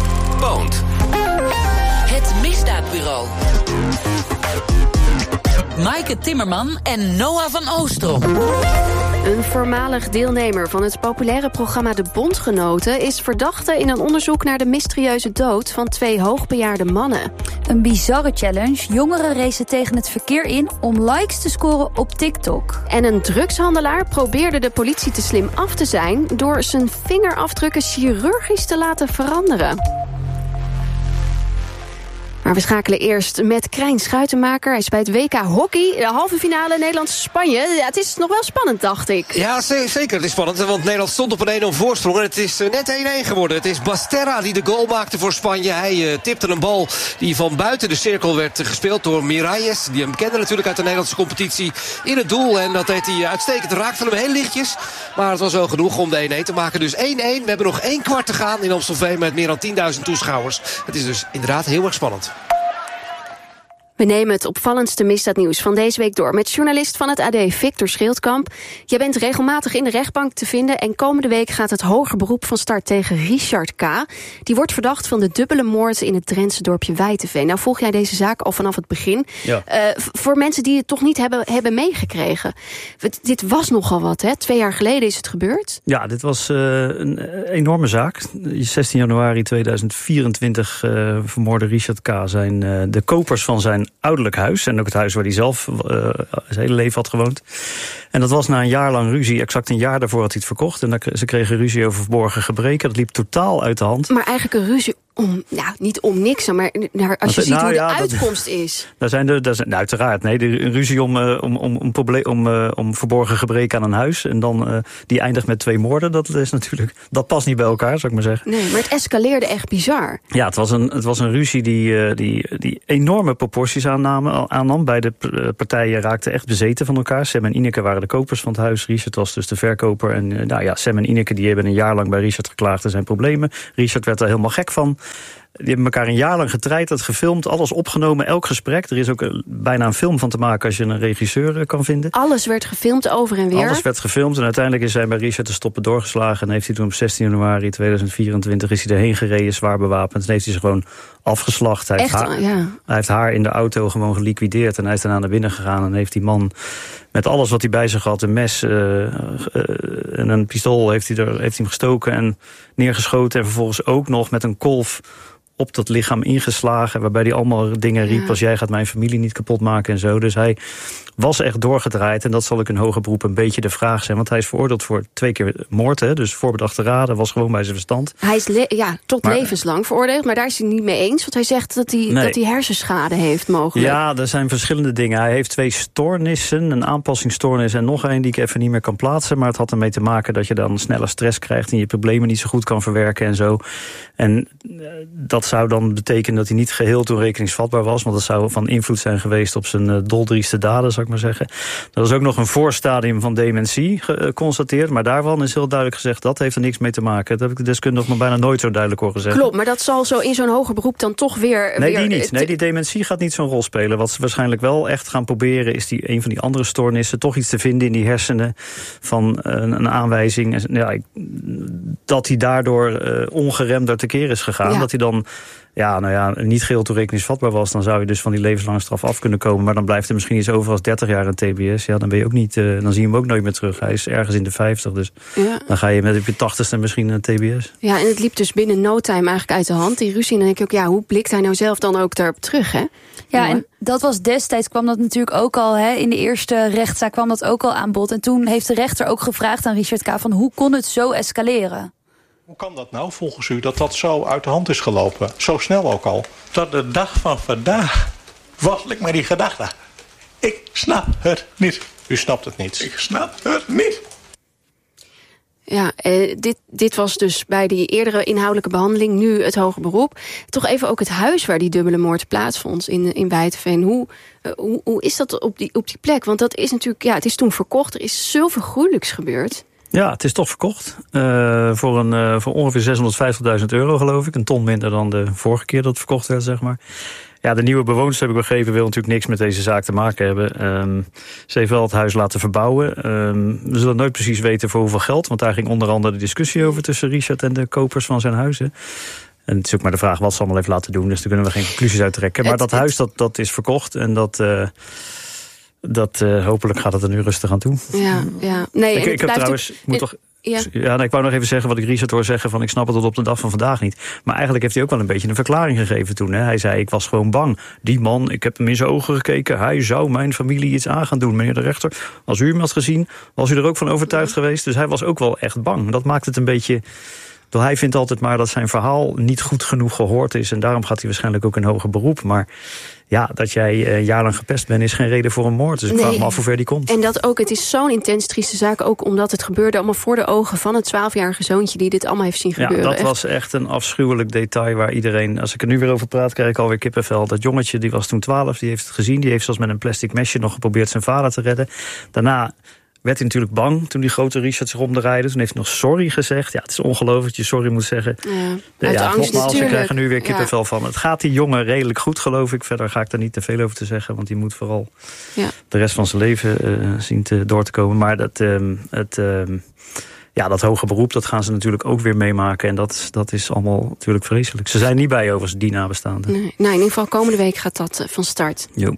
Poont. Het Misdaadbureau. Maaike Timmerman en Noah van Oostrom. Een voormalig deelnemer van het populaire programma De Bondgenoten is verdachte in een onderzoek naar de mysterieuze dood van twee hoogbejaarde mannen. Een bizarre challenge. Jongeren racen tegen het verkeer in om likes te scoren op TikTok. En een drugshandelaar probeerde de politie te slim af te zijn door zijn vingerafdrukken chirurgisch te laten veranderen. Maar we schakelen eerst met Krijn Schuitenmaker. Hij is bij het W K Hockey, de halve finale Nederland-Spanje. Ja, het is nog wel spannend, dacht ik. Ja, zeker. Het is spannend, want Nederland stond op een één nul voorsprong. En het is net één-één geworden. Het is Basterra die de goal maakte voor Spanje. Hij uh, tipte een bal die van buiten de cirkel werd gespeeld door Miralles. Die hem kende natuurlijk uit de Nederlandse competitie. In het doel. En dat deed hij uitstekend. Raakte hem heel lichtjes. Maar het was wel genoeg om de één-één te maken. Dus één-één. We hebben nog één kwart te gaan in Amstelveen met meer dan tienduizend toeschouwers. Het is dus inderdaad heel erg spannend. We nemen het opvallendste misdaadnieuws van deze week door met journalist van het A D Victor Schildkamp. Jij bent regelmatig in de rechtbank te vinden en komende week gaat het hoger beroep van start tegen Richard K. Die wordt verdacht van de dubbele moord in het Drentse dorpje Wijtenveen. Nou volg jij deze zaak al vanaf het begin. Ja. Uh, voor mensen die het toch niet hebben, hebben meegekregen. Dit was nogal wat, hè? Twee jaar geleden is het gebeurd. Ja, dit was uh, een enorme zaak. zestien januari tweeduizend vierentwintig uh, vermoordde Richard K. zijn uh, de kopers van zijn ouderlijk huis. En ook het huis waar hij zelf uh, zijn hele leven had gewoond. En dat was na een jaar lang ruzie. Exact een jaar daarvoor had hij het verkocht. En ze kregen ruzie over verborgen gebreken. Dat liep totaal uit de hand. Maar eigenlijk een ruzie om, nou, niet om niks, maar naar, als je ziet nou, hoe ja, de uitkomst dat, is. Daar zijn de, daar zijn, nou, uiteraard, nee, de, een ruzie om, uh, om, om, om, probleem, om, uh, om verborgen gebreken aan een huis. En dan uh, die eindigt met twee moorden. Dat is natuurlijk, dat past niet bij elkaar, zou ik maar zeggen. Nee, maar het escaleerde echt bizar. Ja, het was een, het was een ruzie die, uh, die, die enorme proporties aannam, aannam. Beide partijen raakten echt bezeten van elkaar. Sam en Ineke waren de kopers van het huis. Richard was dus de verkoper. En uh, nou ja, Sam en Ineke die hebben een jaar lang bij Richard geklaagd. Er zijn problemen. Richard werd er helemaal gek van. Die hebben elkaar een jaar lang getreiterd, gefilmd, alles opgenomen, elk gesprek. Er is ook een, bijna een film van te maken als je een regisseur kan vinden. Alles werd gefilmd over en weer? Alles werd gefilmd en uiteindelijk is hij bij Richard de stoppen doorgeslagen. En heeft hij toen op zestien januari tweeduizend vierentwintig is hij erheen gereden, zwaar bewapend. En heeft hij ze gewoon afgeslacht. Hij, Echt, heeft haar, ja. hij heeft haar in de auto gewoon geliquideerd. En hij is daarna naar binnen gegaan en heeft die man met alles wat hij bij zich had, een mes uh, uh, en een pistool, heeft hij, er, heeft hij hem gestoken en neergeschoten. En vervolgens ook nog met een kolf op dat lichaam ingeslagen, waarbij hij allemaal dingen riep ja. als jij gaat mijn familie niet kapot maken en zo. Dus hij was echt doorgedraaid en dat zal ook in hoger beroep een beetje de vraag zijn. Want hij is veroordeeld voor twee keer moord, hè, dus voorbedachte raden, was gewoon bij zijn verstand. Hij is le- ja, tot maar, levenslang veroordeeld, maar daar is hij niet mee eens. Want hij zegt dat hij, nee. dat hij hersenschade heeft mogelijk. Ja, er zijn verschillende dingen. Hij heeft twee stoornissen, een aanpassingsstoornis en nog een die ik even niet meer kan plaatsen. Maar het had ermee te maken dat je dan sneller stress krijgt en je problemen niet zo goed kan verwerken en zo. En uh, dat zou dan betekenen dat hij niet geheel toerekeningsvatbaar was, want dat zou van invloed zijn geweest op zijn uh, doldrieste daden, zou ik maar zeggen. Er is ook nog een voorstadium van dementie geconstateerd, maar daarvan is heel duidelijk gezegd dat heeft er niks mee te maken. Dat heb ik de deskundige nog bijna nooit zo duidelijk horen zeggen. Klopt, maar dat zal zo in zo'n hoger beroep dan toch weer... Nee, weer die niet. Nee, die dementie gaat niet zo'n rol spelen. Wat ze waarschijnlijk wel echt gaan proberen is die een van die andere stoornissen toch iets te vinden in die hersenen van een, een aanwijzing. Ja, dat hij daardoor uh, ongeremd door tekeer is gegaan. Ja. Dat hij dan ja, nou ja, niet geheel toerekeningsvatbaar was, dan zou je dus van die levenslange straf af kunnen komen. Maar dan blijft er misschien iets over als dertig jaar een T B S. Ja, dan ben je ook niet, uh, dan zie je hem ook nooit meer terug. Hij is ergens in de vijftig, dus ja. dan ga je met op je tachtigste misschien een T B S. Ja, en het liep dus binnen no time eigenlijk uit de hand, die ruzie. En dan denk ik ook, ja, hoe blikt hij nou zelf dan ook daarop terug, hè? Ja, en dat was destijds, kwam dat natuurlijk ook al, hè, in de eerste rechtszaak kwam dat ook al aan bod. En toen heeft de rechter ook gevraagd aan Richard K. van hoe kon het zo escaleren? Hoe kan dat nou volgens u, dat dat zo uit de hand is gelopen? Zo snel ook al. Tot de dag van vandaag worstel ik met die gedachte. Ik snap het niet. U snapt het niet. Ik snap het niet. Ja, eh, dit, dit was dus bij die eerdere inhoudelijke behandeling, nu het hoger beroep. Toch even ook het huis waar die dubbele moord plaatsvond in, in Wijtenveen. Hoe, uh, hoe, hoe is dat op die, op die plek? Want dat is natuurlijk, ja, het is toen verkocht. Er is zoveel gruwelijks gebeurd. Ja, het is toch verkocht. Uh, voor, een, uh, voor ongeveer zeshonderdvijftigduizend euro, geloof ik. Een ton minder dan de vorige keer dat het verkocht werd, zeg maar. Ja, de nieuwe bewoners, heb ik begrepen, wil natuurlijk niks met deze zaak te maken hebben. Um, ze heeft wel het huis laten verbouwen. Um, we zullen nooit precies weten voor hoeveel geld, want daar ging onder andere de discussie over tussen Richard en de kopers van zijn huizen. En het is ook maar de vraag wat ze allemaal heeft laten doen, dus daar kunnen we geen conclusies uit trekken. Maar het, dat huis, dat, dat is verkocht en dat... Uh, dat, uh, hopelijk gaat het er nu rustig aan toe. Ja, ja. Nee, ik, ik heb trouwens... Ik moet toch, ja, ja nou, ik wou nog even zeggen wat ik Richard hoor zeggen... van ik snap het tot op de dag van vandaag niet. Maar eigenlijk heeft hij ook wel een beetje een verklaring gegeven toen. Hè. Hij zei, ik was gewoon bang. Die man, ik heb hem in zijn ogen gekeken... hij zou mijn familie iets aan gaan doen, meneer de rechter. Als u hem had gezien, was u er ook van overtuigd ja. geweest. Dus hij was ook wel echt bang. Dat maakt het een beetje... Hij vindt altijd maar dat zijn verhaal niet goed genoeg gehoord is... en daarom gaat hij waarschijnlijk ook in hoger beroep. Maar ja, dat jij een jaar lang gepest bent is geen reden voor een moord. Dus ik nee. vraag me af hoe ver die komt. En dat ook, het is zo'n intens trieste zaak... ook omdat het gebeurde allemaal voor de ogen van het twaalfjarige zoontje... die dit allemaal heeft zien gebeuren. Ja, dat echt. was echt een afschuwelijk detail waar iedereen... als ik er nu weer over praat, krijg ik alweer kippenvel. Dat jongetje, die was toen twaalf, die heeft het gezien. Die heeft zelfs met een plastic mesje nog geprobeerd zijn vader te redden. Daarna... werd hij natuurlijk bang toen die grote Richard zich omdraaide. Toen heeft hij nog sorry gezegd. Ja, het is ongelooflijk dat je sorry moet zeggen. Ja, ja, angst nogmaals, ik krijg er nu weer ja. kippenvel van. Het gaat die jongen redelijk goed, geloof ik. Verder ga ik daar niet te veel over te zeggen. Want die moet vooral ja. de rest van zijn leven uh, zien te, door te komen. Maar dat, um, het, um, ja, dat hoge beroep, dat gaan ze natuurlijk ook weer meemaken. En dat, dat is allemaal natuurlijk vreselijk. Ze zijn niet bij overigens, die nabestaanden. Nee. Nou, in ieder geval komende week gaat dat uh, van start. Jo.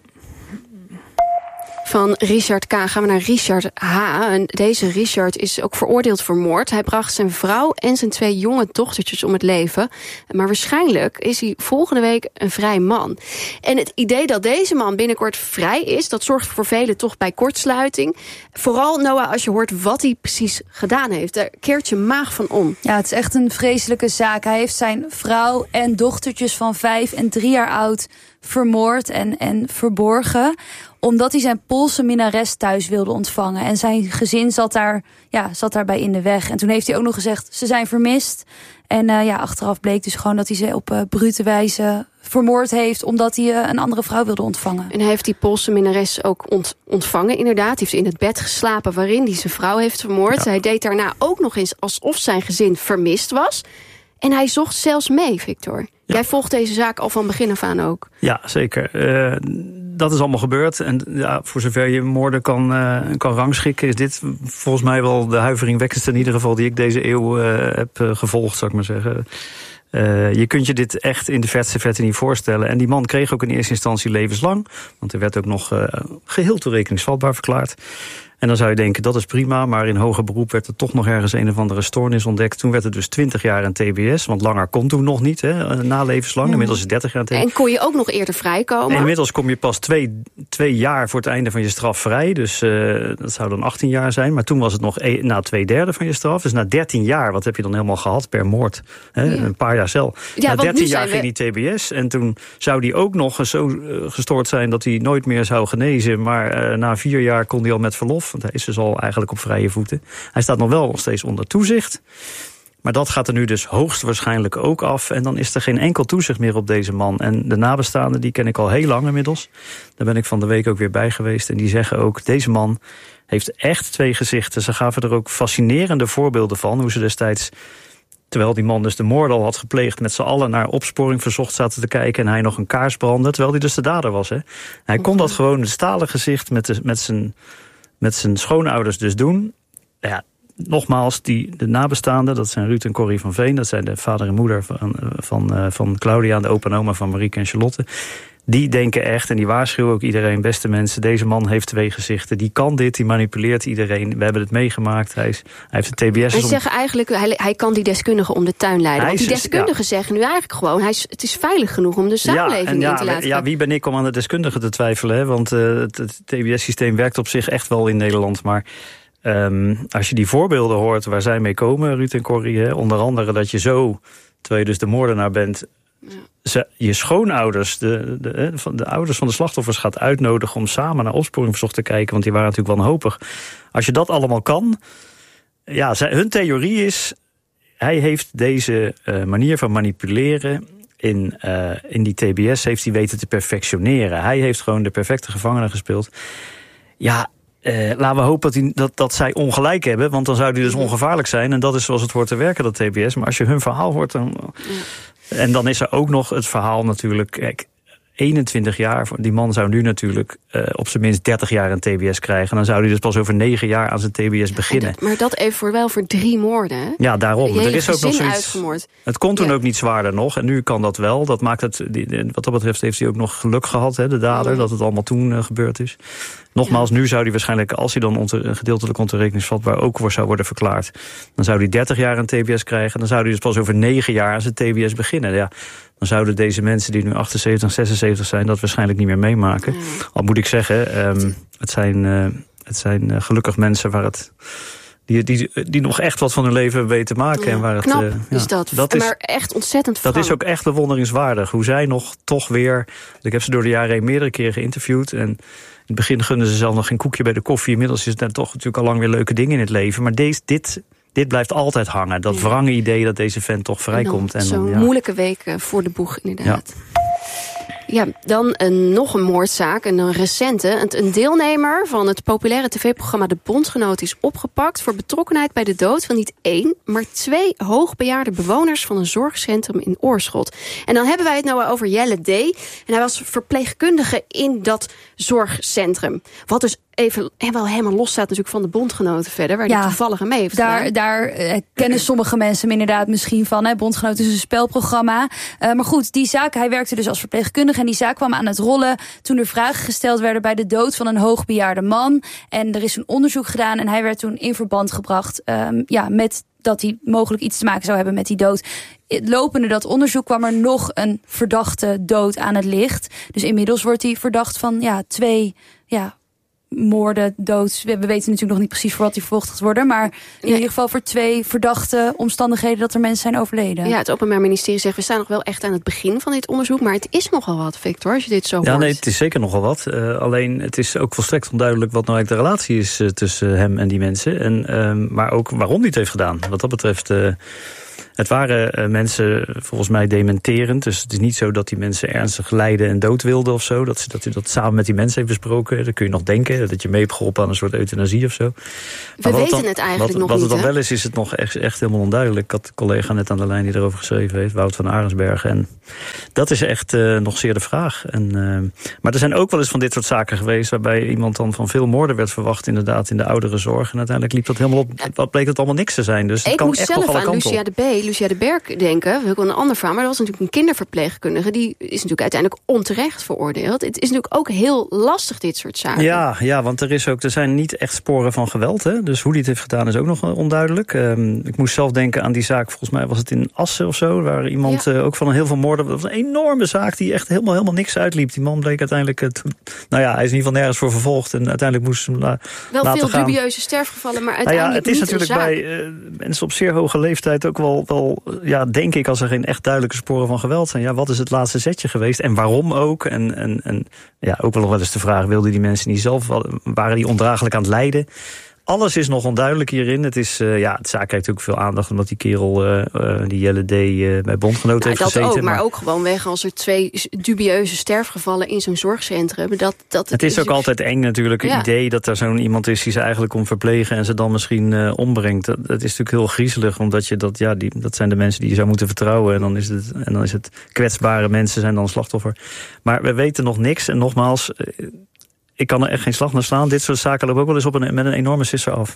Van Richard K. gaan we naar Richard H. En deze Richard is ook veroordeeld voor moord. Hij bracht zijn vrouw en zijn twee jonge dochtertjes om het leven. Maar waarschijnlijk is hij volgende week een vrij man. En het idee dat deze man binnenkort vrij is... dat zorgt voor velen toch bij kortsluiting. Vooral, Noah, als je hoort wat hij precies gedaan heeft. Daar keert je maag van om. Ja, het is echt een vreselijke zaak. Hij heeft zijn vrouw en dochtertjes van vijf en drie jaar oud... vermoord en, en verborgen... omdat hij zijn Poolse minnares thuis wilde ontvangen. En zijn gezin zat, daar, ja, zat daarbij in de weg. En toen heeft hij ook nog gezegd, ze zijn vermist. En uh, ja, achteraf bleek dus gewoon dat hij ze op uh, brute wijze vermoord heeft... omdat hij uh, een andere vrouw wilde ontvangen. En hij heeft die Poolse minnares ook ont- ontvangen, inderdaad. Hij heeft in het bed geslapen waarin hij zijn vrouw heeft vermoord. Ja. Hij deed daarna ook nog eens alsof zijn gezin vermist was... En hij zocht zelfs mee, Victor. Ja. Jij volgt deze zaak al van begin af aan ook. Ja, zeker. Uh, dat is allemaal gebeurd. En ja, voor zover je moorden kan, uh, kan rangschikken... is dit volgens mij wel de huiveringwekkendste in ieder geval... die ik deze eeuw uh, heb uh, gevolgd, zou ik maar zeggen. Uh, je kunt je dit echt in de verste verte niet voorstellen. En die man kreeg ook in eerste instantie levenslang. Want er werd ook nog uh, geheel toerekeningsvatbaar verklaard. En dan zou je denken, dat is prima, maar in hoger beroep werd er toch nog ergens een of andere stoornis ontdekt. Toen werd het dus twintig jaar een T B S, want langer kon toen nog niet, hè, na levenslang. Inmiddels is het dertig jaar een T B S. En kon je ook nog eerder vrijkomen? En inmiddels kom je pas twee, twee jaar voor het einde van je straf vrij. Dus uh, dat zou dan achttien jaar zijn. Maar toen was het nog e- na twee derde van je straf. Dus na dertien jaar, wat heb je dan helemaal gehad per moord? Hè? Ja. Een paar jaar cel. Ja, na dertien jaar ging we... die T B S. En toen zou die ook nog zo gestoord zijn dat hij nooit meer zou genezen. Maar uh, na vier jaar kon hij al met verlof. Want hij is dus al eigenlijk op vrije voeten. Hij staat nog wel nog steeds onder toezicht. Maar dat gaat er nu dus hoogstwaarschijnlijk ook af. En dan is er geen enkel toezicht meer op deze man. En de nabestaanden, die ken ik al heel lang inmiddels. Daar ben ik van de week ook weer bij geweest. En die zeggen ook, deze man heeft echt twee gezichten. Ze gaven er ook fascinerende voorbeelden van. Hoe ze destijds, terwijl die man dus de moord al had gepleegd, met z'n allen naar opsporing verzocht zaten te kijken. En hij nog een kaars brandde, terwijl hij dus de dader was. Hè. Hij kon dat gewoon, het stalen gezicht met, de, met zijn... met zijn schoonouders dus doen. Ja, nogmaals, die, de nabestaanden, dat zijn Ruud en Corrie van Veen. Dat zijn de vader en moeder van, van, uh, van Claudia en de opa en oma van Marieke en Charlotte. Die denken echt, en die waarschuwen ook iedereen, beste mensen, deze man heeft twee gezichten. Die kan dit, die manipuleert iedereen. We hebben het meegemaakt. Hij, is, hij heeft een T B S. Ze zeggen eigenlijk, hij, hij kan die deskundigen om de tuin leiden. Want die deskundigen ja. zeggen nu eigenlijk gewoon, hij is, het is veilig genoeg om de samenleving ja, in te ja, laten. Ja, wie ben ik om aan de deskundigen te twijfelen? Hè? Want uh, het, het T B S-systeem werkt op zich echt wel in Nederland. Maar um, als je die voorbeelden hoort waar zij mee komen, Ruud en Corrie, hè, onder andere dat je zo, terwijl je dus de moordenaar bent, ja. Ze, je schoonouders, de, de, de, de ouders van de slachtoffers gaat uitnodigen om samen naar opsporing verzocht te kijken, want die waren natuurlijk wel wanhopig. Als je dat allemaal kan, ja, zij, hun theorie is, hij heeft deze uh, manier van manipuleren in, uh, in die T B S heeft hij weten te perfectioneren. Hij heeft gewoon de perfecte gevangene gespeeld. Ja, Uh, laten we hopen dat, die, dat, dat zij ongelijk hebben, want dan zou die dus ongevaarlijk zijn. En dat is zoals het hoort te werken, dat T B S. Maar als je hun verhaal hoort, dan... Ja. En dan is er ook nog het verhaal natuurlijk... Kijk, eenentwintig jaar, die man zou nu natuurlijk uh, op zijn minst dertig jaar een T B S krijgen. Dan zou hij dus pas over negen jaar aan zijn T B S beginnen. Dat, maar dat even voor wel voor drie moorden, hè? Ja, daarom. Er is ook nog zoiets. Uitgemoord. Het kon toen ja. ook niet zwaarder nog. En nu kan dat wel. Dat maakt het, wat dat betreft heeft hij ook nog geluk gehad, hè, de dader, ja. dat het allemaal toen uh, gebeurd is. Nogmaals, ja. nu zou hij waarschijnlijk, als hij dan onter, gedeeltelijk ontoerekeningsvatbaar ook voor zou worden verklaard, dan zou hij dertig jaar een T B S krijgen. Dan zou hij dus pas over negen jaar aan zijn T B S beginnen. Ja, dan zouden deze mensen die nu achtenzeventig, zesenzeventig zijn, dat waarschijnlijk niet meer meemaken. Ja. Al moet ik zeggen, um, het zijn, uh, het zijn uh, gelukkig mensen waar het... Die, die, die nog echt wat van hun leven weten te maken. Ja, en waar het, knap uh, ja, is dat. dat is, maar echt ontzettend Dat is ook echt bewonderingswaardig. Hoe zij nog toch weer... Ik heb ze door de jaren heen meerdere keren geïnterviewd. En in het begin gunden ze zelf nog geen koekje bij de koffie. Inmiddels is het dan toch natuurlijk al lang weer leuke dingen in het leven. Maar deze, dit... Dit blijft altijd hangen. Dat ja. wrange idee dat deze vent toch vrijkomt. En zo'n ja. moeilijke week voor de boeg, inderdaad. Ja. Ja, dan een, nog een moordzaak, een recente. Een deelnemer van het populaire tv-programma De Bondgenoot is opgepakt voor betrokkenheid bij de dood van niet één, maar twee hoogbejaarde bewoners van een zorgcentrum in Oorschot. En dan hebben wij het nou over Jelle D. En hij was verpleegkundige in dat zorgcentrum. Wat dus even wel helemaal los staat natuurlijk van de Bondgenoten verder, waar ja, hij toevallig aan mee heeft daar, gedaan. Daar uh, kennen sommige mensen hem inderdaad misschien van. Hè. Bondgenoten is een spelprogramma. Uh, maar goed, die zaak, hij werkte dus als verpleegkundige en die zaak kwam aan het rollen toen er vragen gesteld werden bij de dood van een hoogbejaarde man. En er is een onderzoek gedaan en hij werd toen in verband gebracht um, ja, met dat hij mogelijk iets te maken zou hebben met die dood. Lopende dat onderzoek kwam er nog een verdachte dood aan het licht. Dus inmiddels wordt hij verdacht van ja, twee ja, moorden, dood. We weten natuurlijk nog niet precies voor wat hij vervolgd gaat worden. Maar in nee. ieder geval voor twee verdachte omstandigheden dat er mensen zijn overleden. Ja, het Openbaar Ministerie zegt, we staan nog wel echt aan het begin van dit onderzoek. Maar het is nogal wat, Victor, als je dit zo ja, hoort. Nee, het is zeker nogal wat. Uh, alleen, het is ook volstrekt onduidelijk wat nou eigenlijk de relatie is uh, tussen hem en die mensen. En, uh, maar ook waarom hij het heeft gedaan. Wat dat betreft... Uh, Het waren uh, mensen volgens mij dementerend. Dus het is niet zo dat die mensen ernstig lijden en dood wilden of zo. Dat, dat hij dat samen met die mensen heeft besproken. Dan kun je nog denken dat je mee hebt geholpen aan een soort euthanasie of zo. We weten dan, het eigenlijk wat, nog wat niet. Wat het dan hè? wel is, is het nog echt, echt helemaal onduidelijk. Ik had een collega net aan de lijn die erover geschreven heeft. Wout van Arensbergen. En dat is echt uh, nog zeer de vraag. En, uh, maar er zijn ook wel eens van dit soort zaken geweest waarbij iemand dan van veel moorden werd verwacht inderdaad in de ouderenzorg. En uiteindelijk liep dat helemaal op. Wat bleek het allemaal niks te zijn. Dus het Ik kan moest echt zelf nog alle aan kanten Lucia op. de B. Lucia de Berk denken, wil ik wel een ander verhaal, maar dat was natuurlijk een kinderverpleegkundige, die is natuurlijk uiteindelijk onterecht veroordeeld. Het is natuurlijk ook heel lastig, dit soort zaken. Ja, ja, want er, is ook, er zijn niet echt sporen van geweld. Hè? Dus hoe die het heeft gedaan is ook nog onduidelijk. Um, ik moest zelf denken aan die zaak, volgens mij was het in Assen of zo, waar iemand ja. uh, ook van een heel veel moorden, dat was een enorme zaak die echt helemaal, helemaal niks uitliep. Die man bleek uiteindelijk, uh, toen, nou ja, hij is in ieder geval nergens voor vervolgd en uiteindelijk moest hem la, Wel laten veel gaan. dubieuze sterfgevallen, maar uiteindelijk nou ja, het is niet natuurlijk bij uh, mensen op zeer hoge leeftijd ook wel, wel ja, denk ik, als er geen echt duidelijke sporen van geweld zijn. Ja, wat is het laatste zetje geweest en waarom ook? En, en, en ja, ook wel nog wel eens de vraag, wilden die mensen niet zelf, waren die ondraaglijk aan het lijden? Alles is nog onduidelijk hierin. Het is, uh, ja, het zaak krijgt ook veel aandacht omdat die kerel, uh, uh, die Jelle D, uh, bij Bondgenoten nou, heeft dat gezeten. Ook, maar, maar ook gewoon weg als er twee dubieuze sterfgevallen in zo'n zorgcentrum. Dat, dat het is, is ook altijd eng natuurlijk, het ja. idee dat er zo'n iemand is die ze eigenlijk komt verplegen en ze dan misschien uh, ombrengt. Dat, dat is natuurlijk heel griezelig, omdat je dat, ja, die, dat zijn de mensen die je zou moeten vertrouwen. En dan is het, en dan is het kwetsbare mensen zijn dan slachtoffer. Maar we weten nog niks en nogmaals, Uh, ik kan er echt geen slag naar slaan. Dit soort zaken lopen ook wel eens op een, met een enorme sisser af.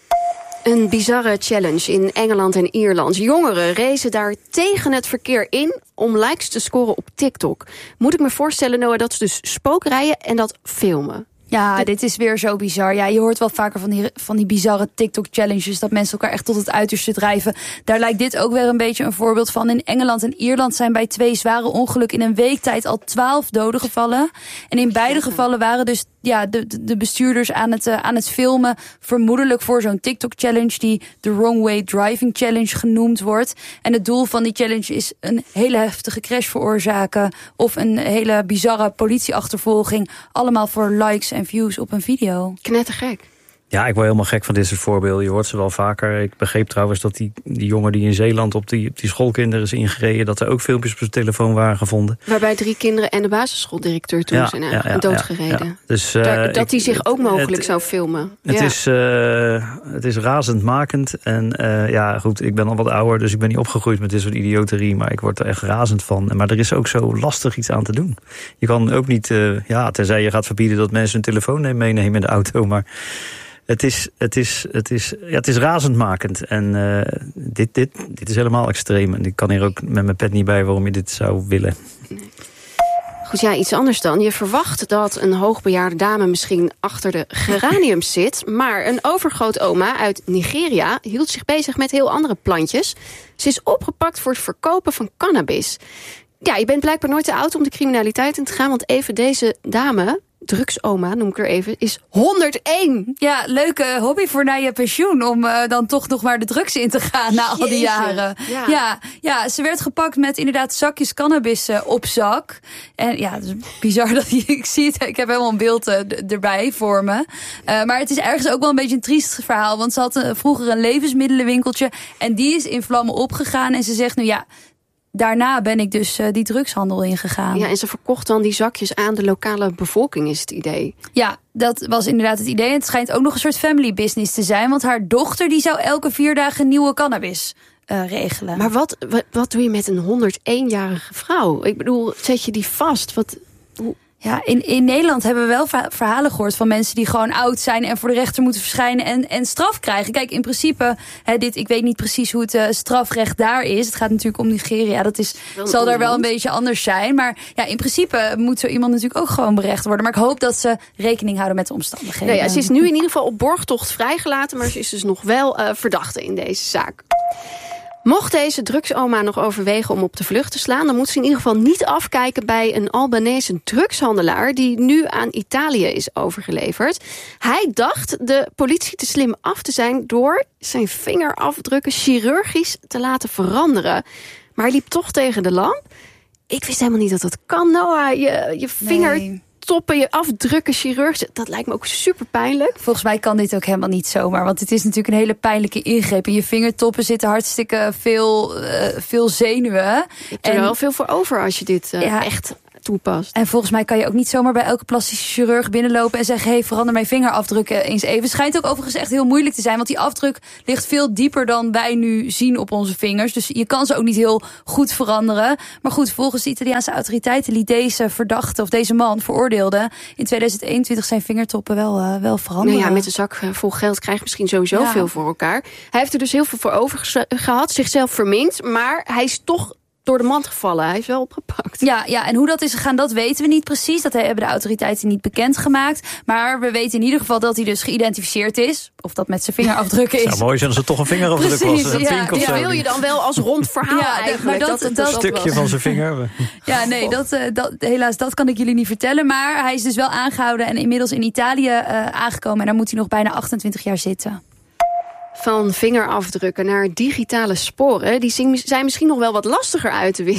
Een bizarre challenge in Engeland en Ierland. Jongeren racen daar tegen het verkeer in om likes te scoren op TikTok. Moet ik me voorstellen, Noah, dat ze dus spookrijden en dat filmen? Ja, de... dit is weer zo bizar. Ja, je hoort wel vaker van die, van die bizarre TikTok-challenges, dat mensen elkaar echt tot het uiterste drijven. Daar lijkt dit ook weer een beetje een voorbeeld van. In Engeland en Ierland zijn bij twee zware ongelukken in een week tijd al twaalf doden gevallen. En in beide gevallen waren dus ja, de, de bestuurders aan het, uh, aan het filmen, vermoedelijk voor zo'n TikTok-challenge die de Wrong Way Driving Challenge genoemd wordt. En het doel van die challenge is een hele heftige crash veroorzaken of een hele bizarre politieachtervolging. Allemaal voor likes en views op een video. Knettergek. Ja, ik word helemaal gek van dit soort voorbeelden. Je hoort ze wel vaker. Ik begreep trouwens dat die, die jongen die in Zeeland op die, op die schoolkinderen is ingereden, dat er ook filmpjes op zijn telefoon waren gevonden. Waarbij drie kinderen en de basisschooldirecteur toen ja, zijn ja, ja, doodgereden. Ja, ja. Dus, uh, Daar, dat hij zich het, ook mogelijk het, zou filmen. Het, ja. is, uh, het is razendmakend. En uh, ja, goed, ik ben al wat ouder, dus ik ben niet opgegroeid met dit soort idioterie, maar ik word er echt razend van. Maar er is ook zo lastig iets aan te doen. Je kan ook niet, uh, ja, tenzij je gaat verbieden dat mensen hun telefoon meenemen in de auto, maar Het is, het, is, het, is, ja, het is razendmakend. En uh, dit, dit, dit is helemaal extreem. En ik kan hier ook met mijn pet niet bij waarom je dit zou willen. Goed, ja, iets anders dan. Je verwacht dat een hoogbejaarde dame misschien achter de geraniums zit. Maar een overgrootoma uit Nigeria hield zich bezig met heel andere plantjes. Ze is opgepakt voor het verkopen van cannabis. Ja, je bent blijkbaar nooit te oud om de criminaliteit in te gaan. Want even deze dame, drugsoma noem ik er even, is honderdéén. Ja, leuke hobby voor na je pensioen. Om uh, dan toch nog maar de drugs in te gaan na al die Jeetje. jaren. Ja. Ja, ja, ze werd gepakt met inderdaad zakjes cannabis uh, op zak. En ja, het is bizar dat je, ik zie het, ik heb helemaal een beeld uh, d- erbij voor me. Uh, maar het is ergens ook wel een beetje een triest verhaal. Want ze had uh, vroeger een levensmiddelenwinkeltje. En die is in vlammen opgegaan. En ze zegt nu ja, daarna ben ik dus uh, die drugshandel ingegaan. Ja, en ze verkocht dan die zakjes aan de lokale bevolking, is het idee. Ja, dat was inderdaad het idee. Het schijnt ook nog een soort family business te zijn. Want haar dochter die zou elke vier dagen nieuwe cannabis uh, regelen. Maar wat, wat, wat doe je met een honderdéén-jarige vrouw? Ik bedoel, zet je die vast? Wat, hoe... Ja, in, in Nederland hebben we wel verhalen gehoord van mensen die gewoon oud zijn en voor de rechter moeten verschijnen en, en straf krijgen. Kijk, in principe, hè, dit, ik weet niet precies hoe het uh, strafrecht daar is. Het gaat natuurlijk om Nigeria. Dat is, zal daar wel een beetje anders zijn. Maar ja, in principe moet zo iemand natuurlijk ook gewoon berecht worden. Maar ik hoop dat ze rekening houden met de omstandigheden. Nou ja, ze is nu in ieder geval op borgtocht vrijgelaten, maar ze is dus nog wel uh, verdachte in deze zaak. Mocht deze drugsoma nog overwegen om op de vlucht te slaan, dan moet ze in ieder geval niet afkijken bij een Albanese drugshandelaar die nu aan Italië is overgeleverd. Hij dacht de politie te slim af te zijn door zijn vingerafdrukken chirurgisch te laten veranderen. Maar hij liep toch tegen de lamp. Ik wist helemaal niet dat dat kan, Noah. Je, je vinger... Nee. Toppen, je afdrukken chirurgisch, dat lijkt me ook super pijnlijk. Volgens mij kan dit ook helemaal niet zomaar. Want het is natuurlijk een hele pijnlijke ingreep. In je vingertoppen zitten hartstikke veel, uh, veel zenuwen. Je hebt er en, wel veel voor over als je dit uh, ja, echt toepast. En volgens mij kan je ook niet zomaar bij elke plastische chirurg binnenlopen en zeggen, hey, verander mijn vingerafdrukken eens even. Het schijnt ook overigens echt heel moeilijk te zijn, want die afdruk ligt veel dieper dan wij nu zien op onze vingers. Dus je kan ze ook niet heel goed veranderen. Maar goed, volgens de Italiaanse autoriteiten liet deze verdachte, of deze man, veroordeelde, in tweeduizend eenentwintig zijn vingertoppen wel, uh, wel veranderen. Nou ja, met een zak vol geld krijg je misschien sowieso ja. veel voor elkaar. Hij heeft er dus heel veel voor over gehad, zichzelf verminkt, maar hij is toch door de mand gevallen. Hij is wel opgepakt. Ja, ja, en hoe dat is gegaan, dat weten we niet precies. Dat hebben de autoriteiten niet bekendgemaakt. Maar we weten in ieder geval dat hij dus geïdentificeerd is. Of dat met zijn vingerafdrukken is. Het zou mooi zijn als het toch een vingerafdruk precies, was. Een ja, pink of ja, zo. wil je dan wel als rond verhaal ja, eigenlijk. Maar dat, dat, dat een stukje was. van zijn vinger. Ja, nee, dat, dat, helaas, dat kan ik jullie niet vertellen. Maar hij is dus wel aangehouden en inmiddels in Italië uh, aangekomen. En daar moet hij nog bijna achtentwintig jaar zitten. Van vingerafdrukken naar digitale sporen, die zijn misschien nog wel wat lastiger uit te wissen.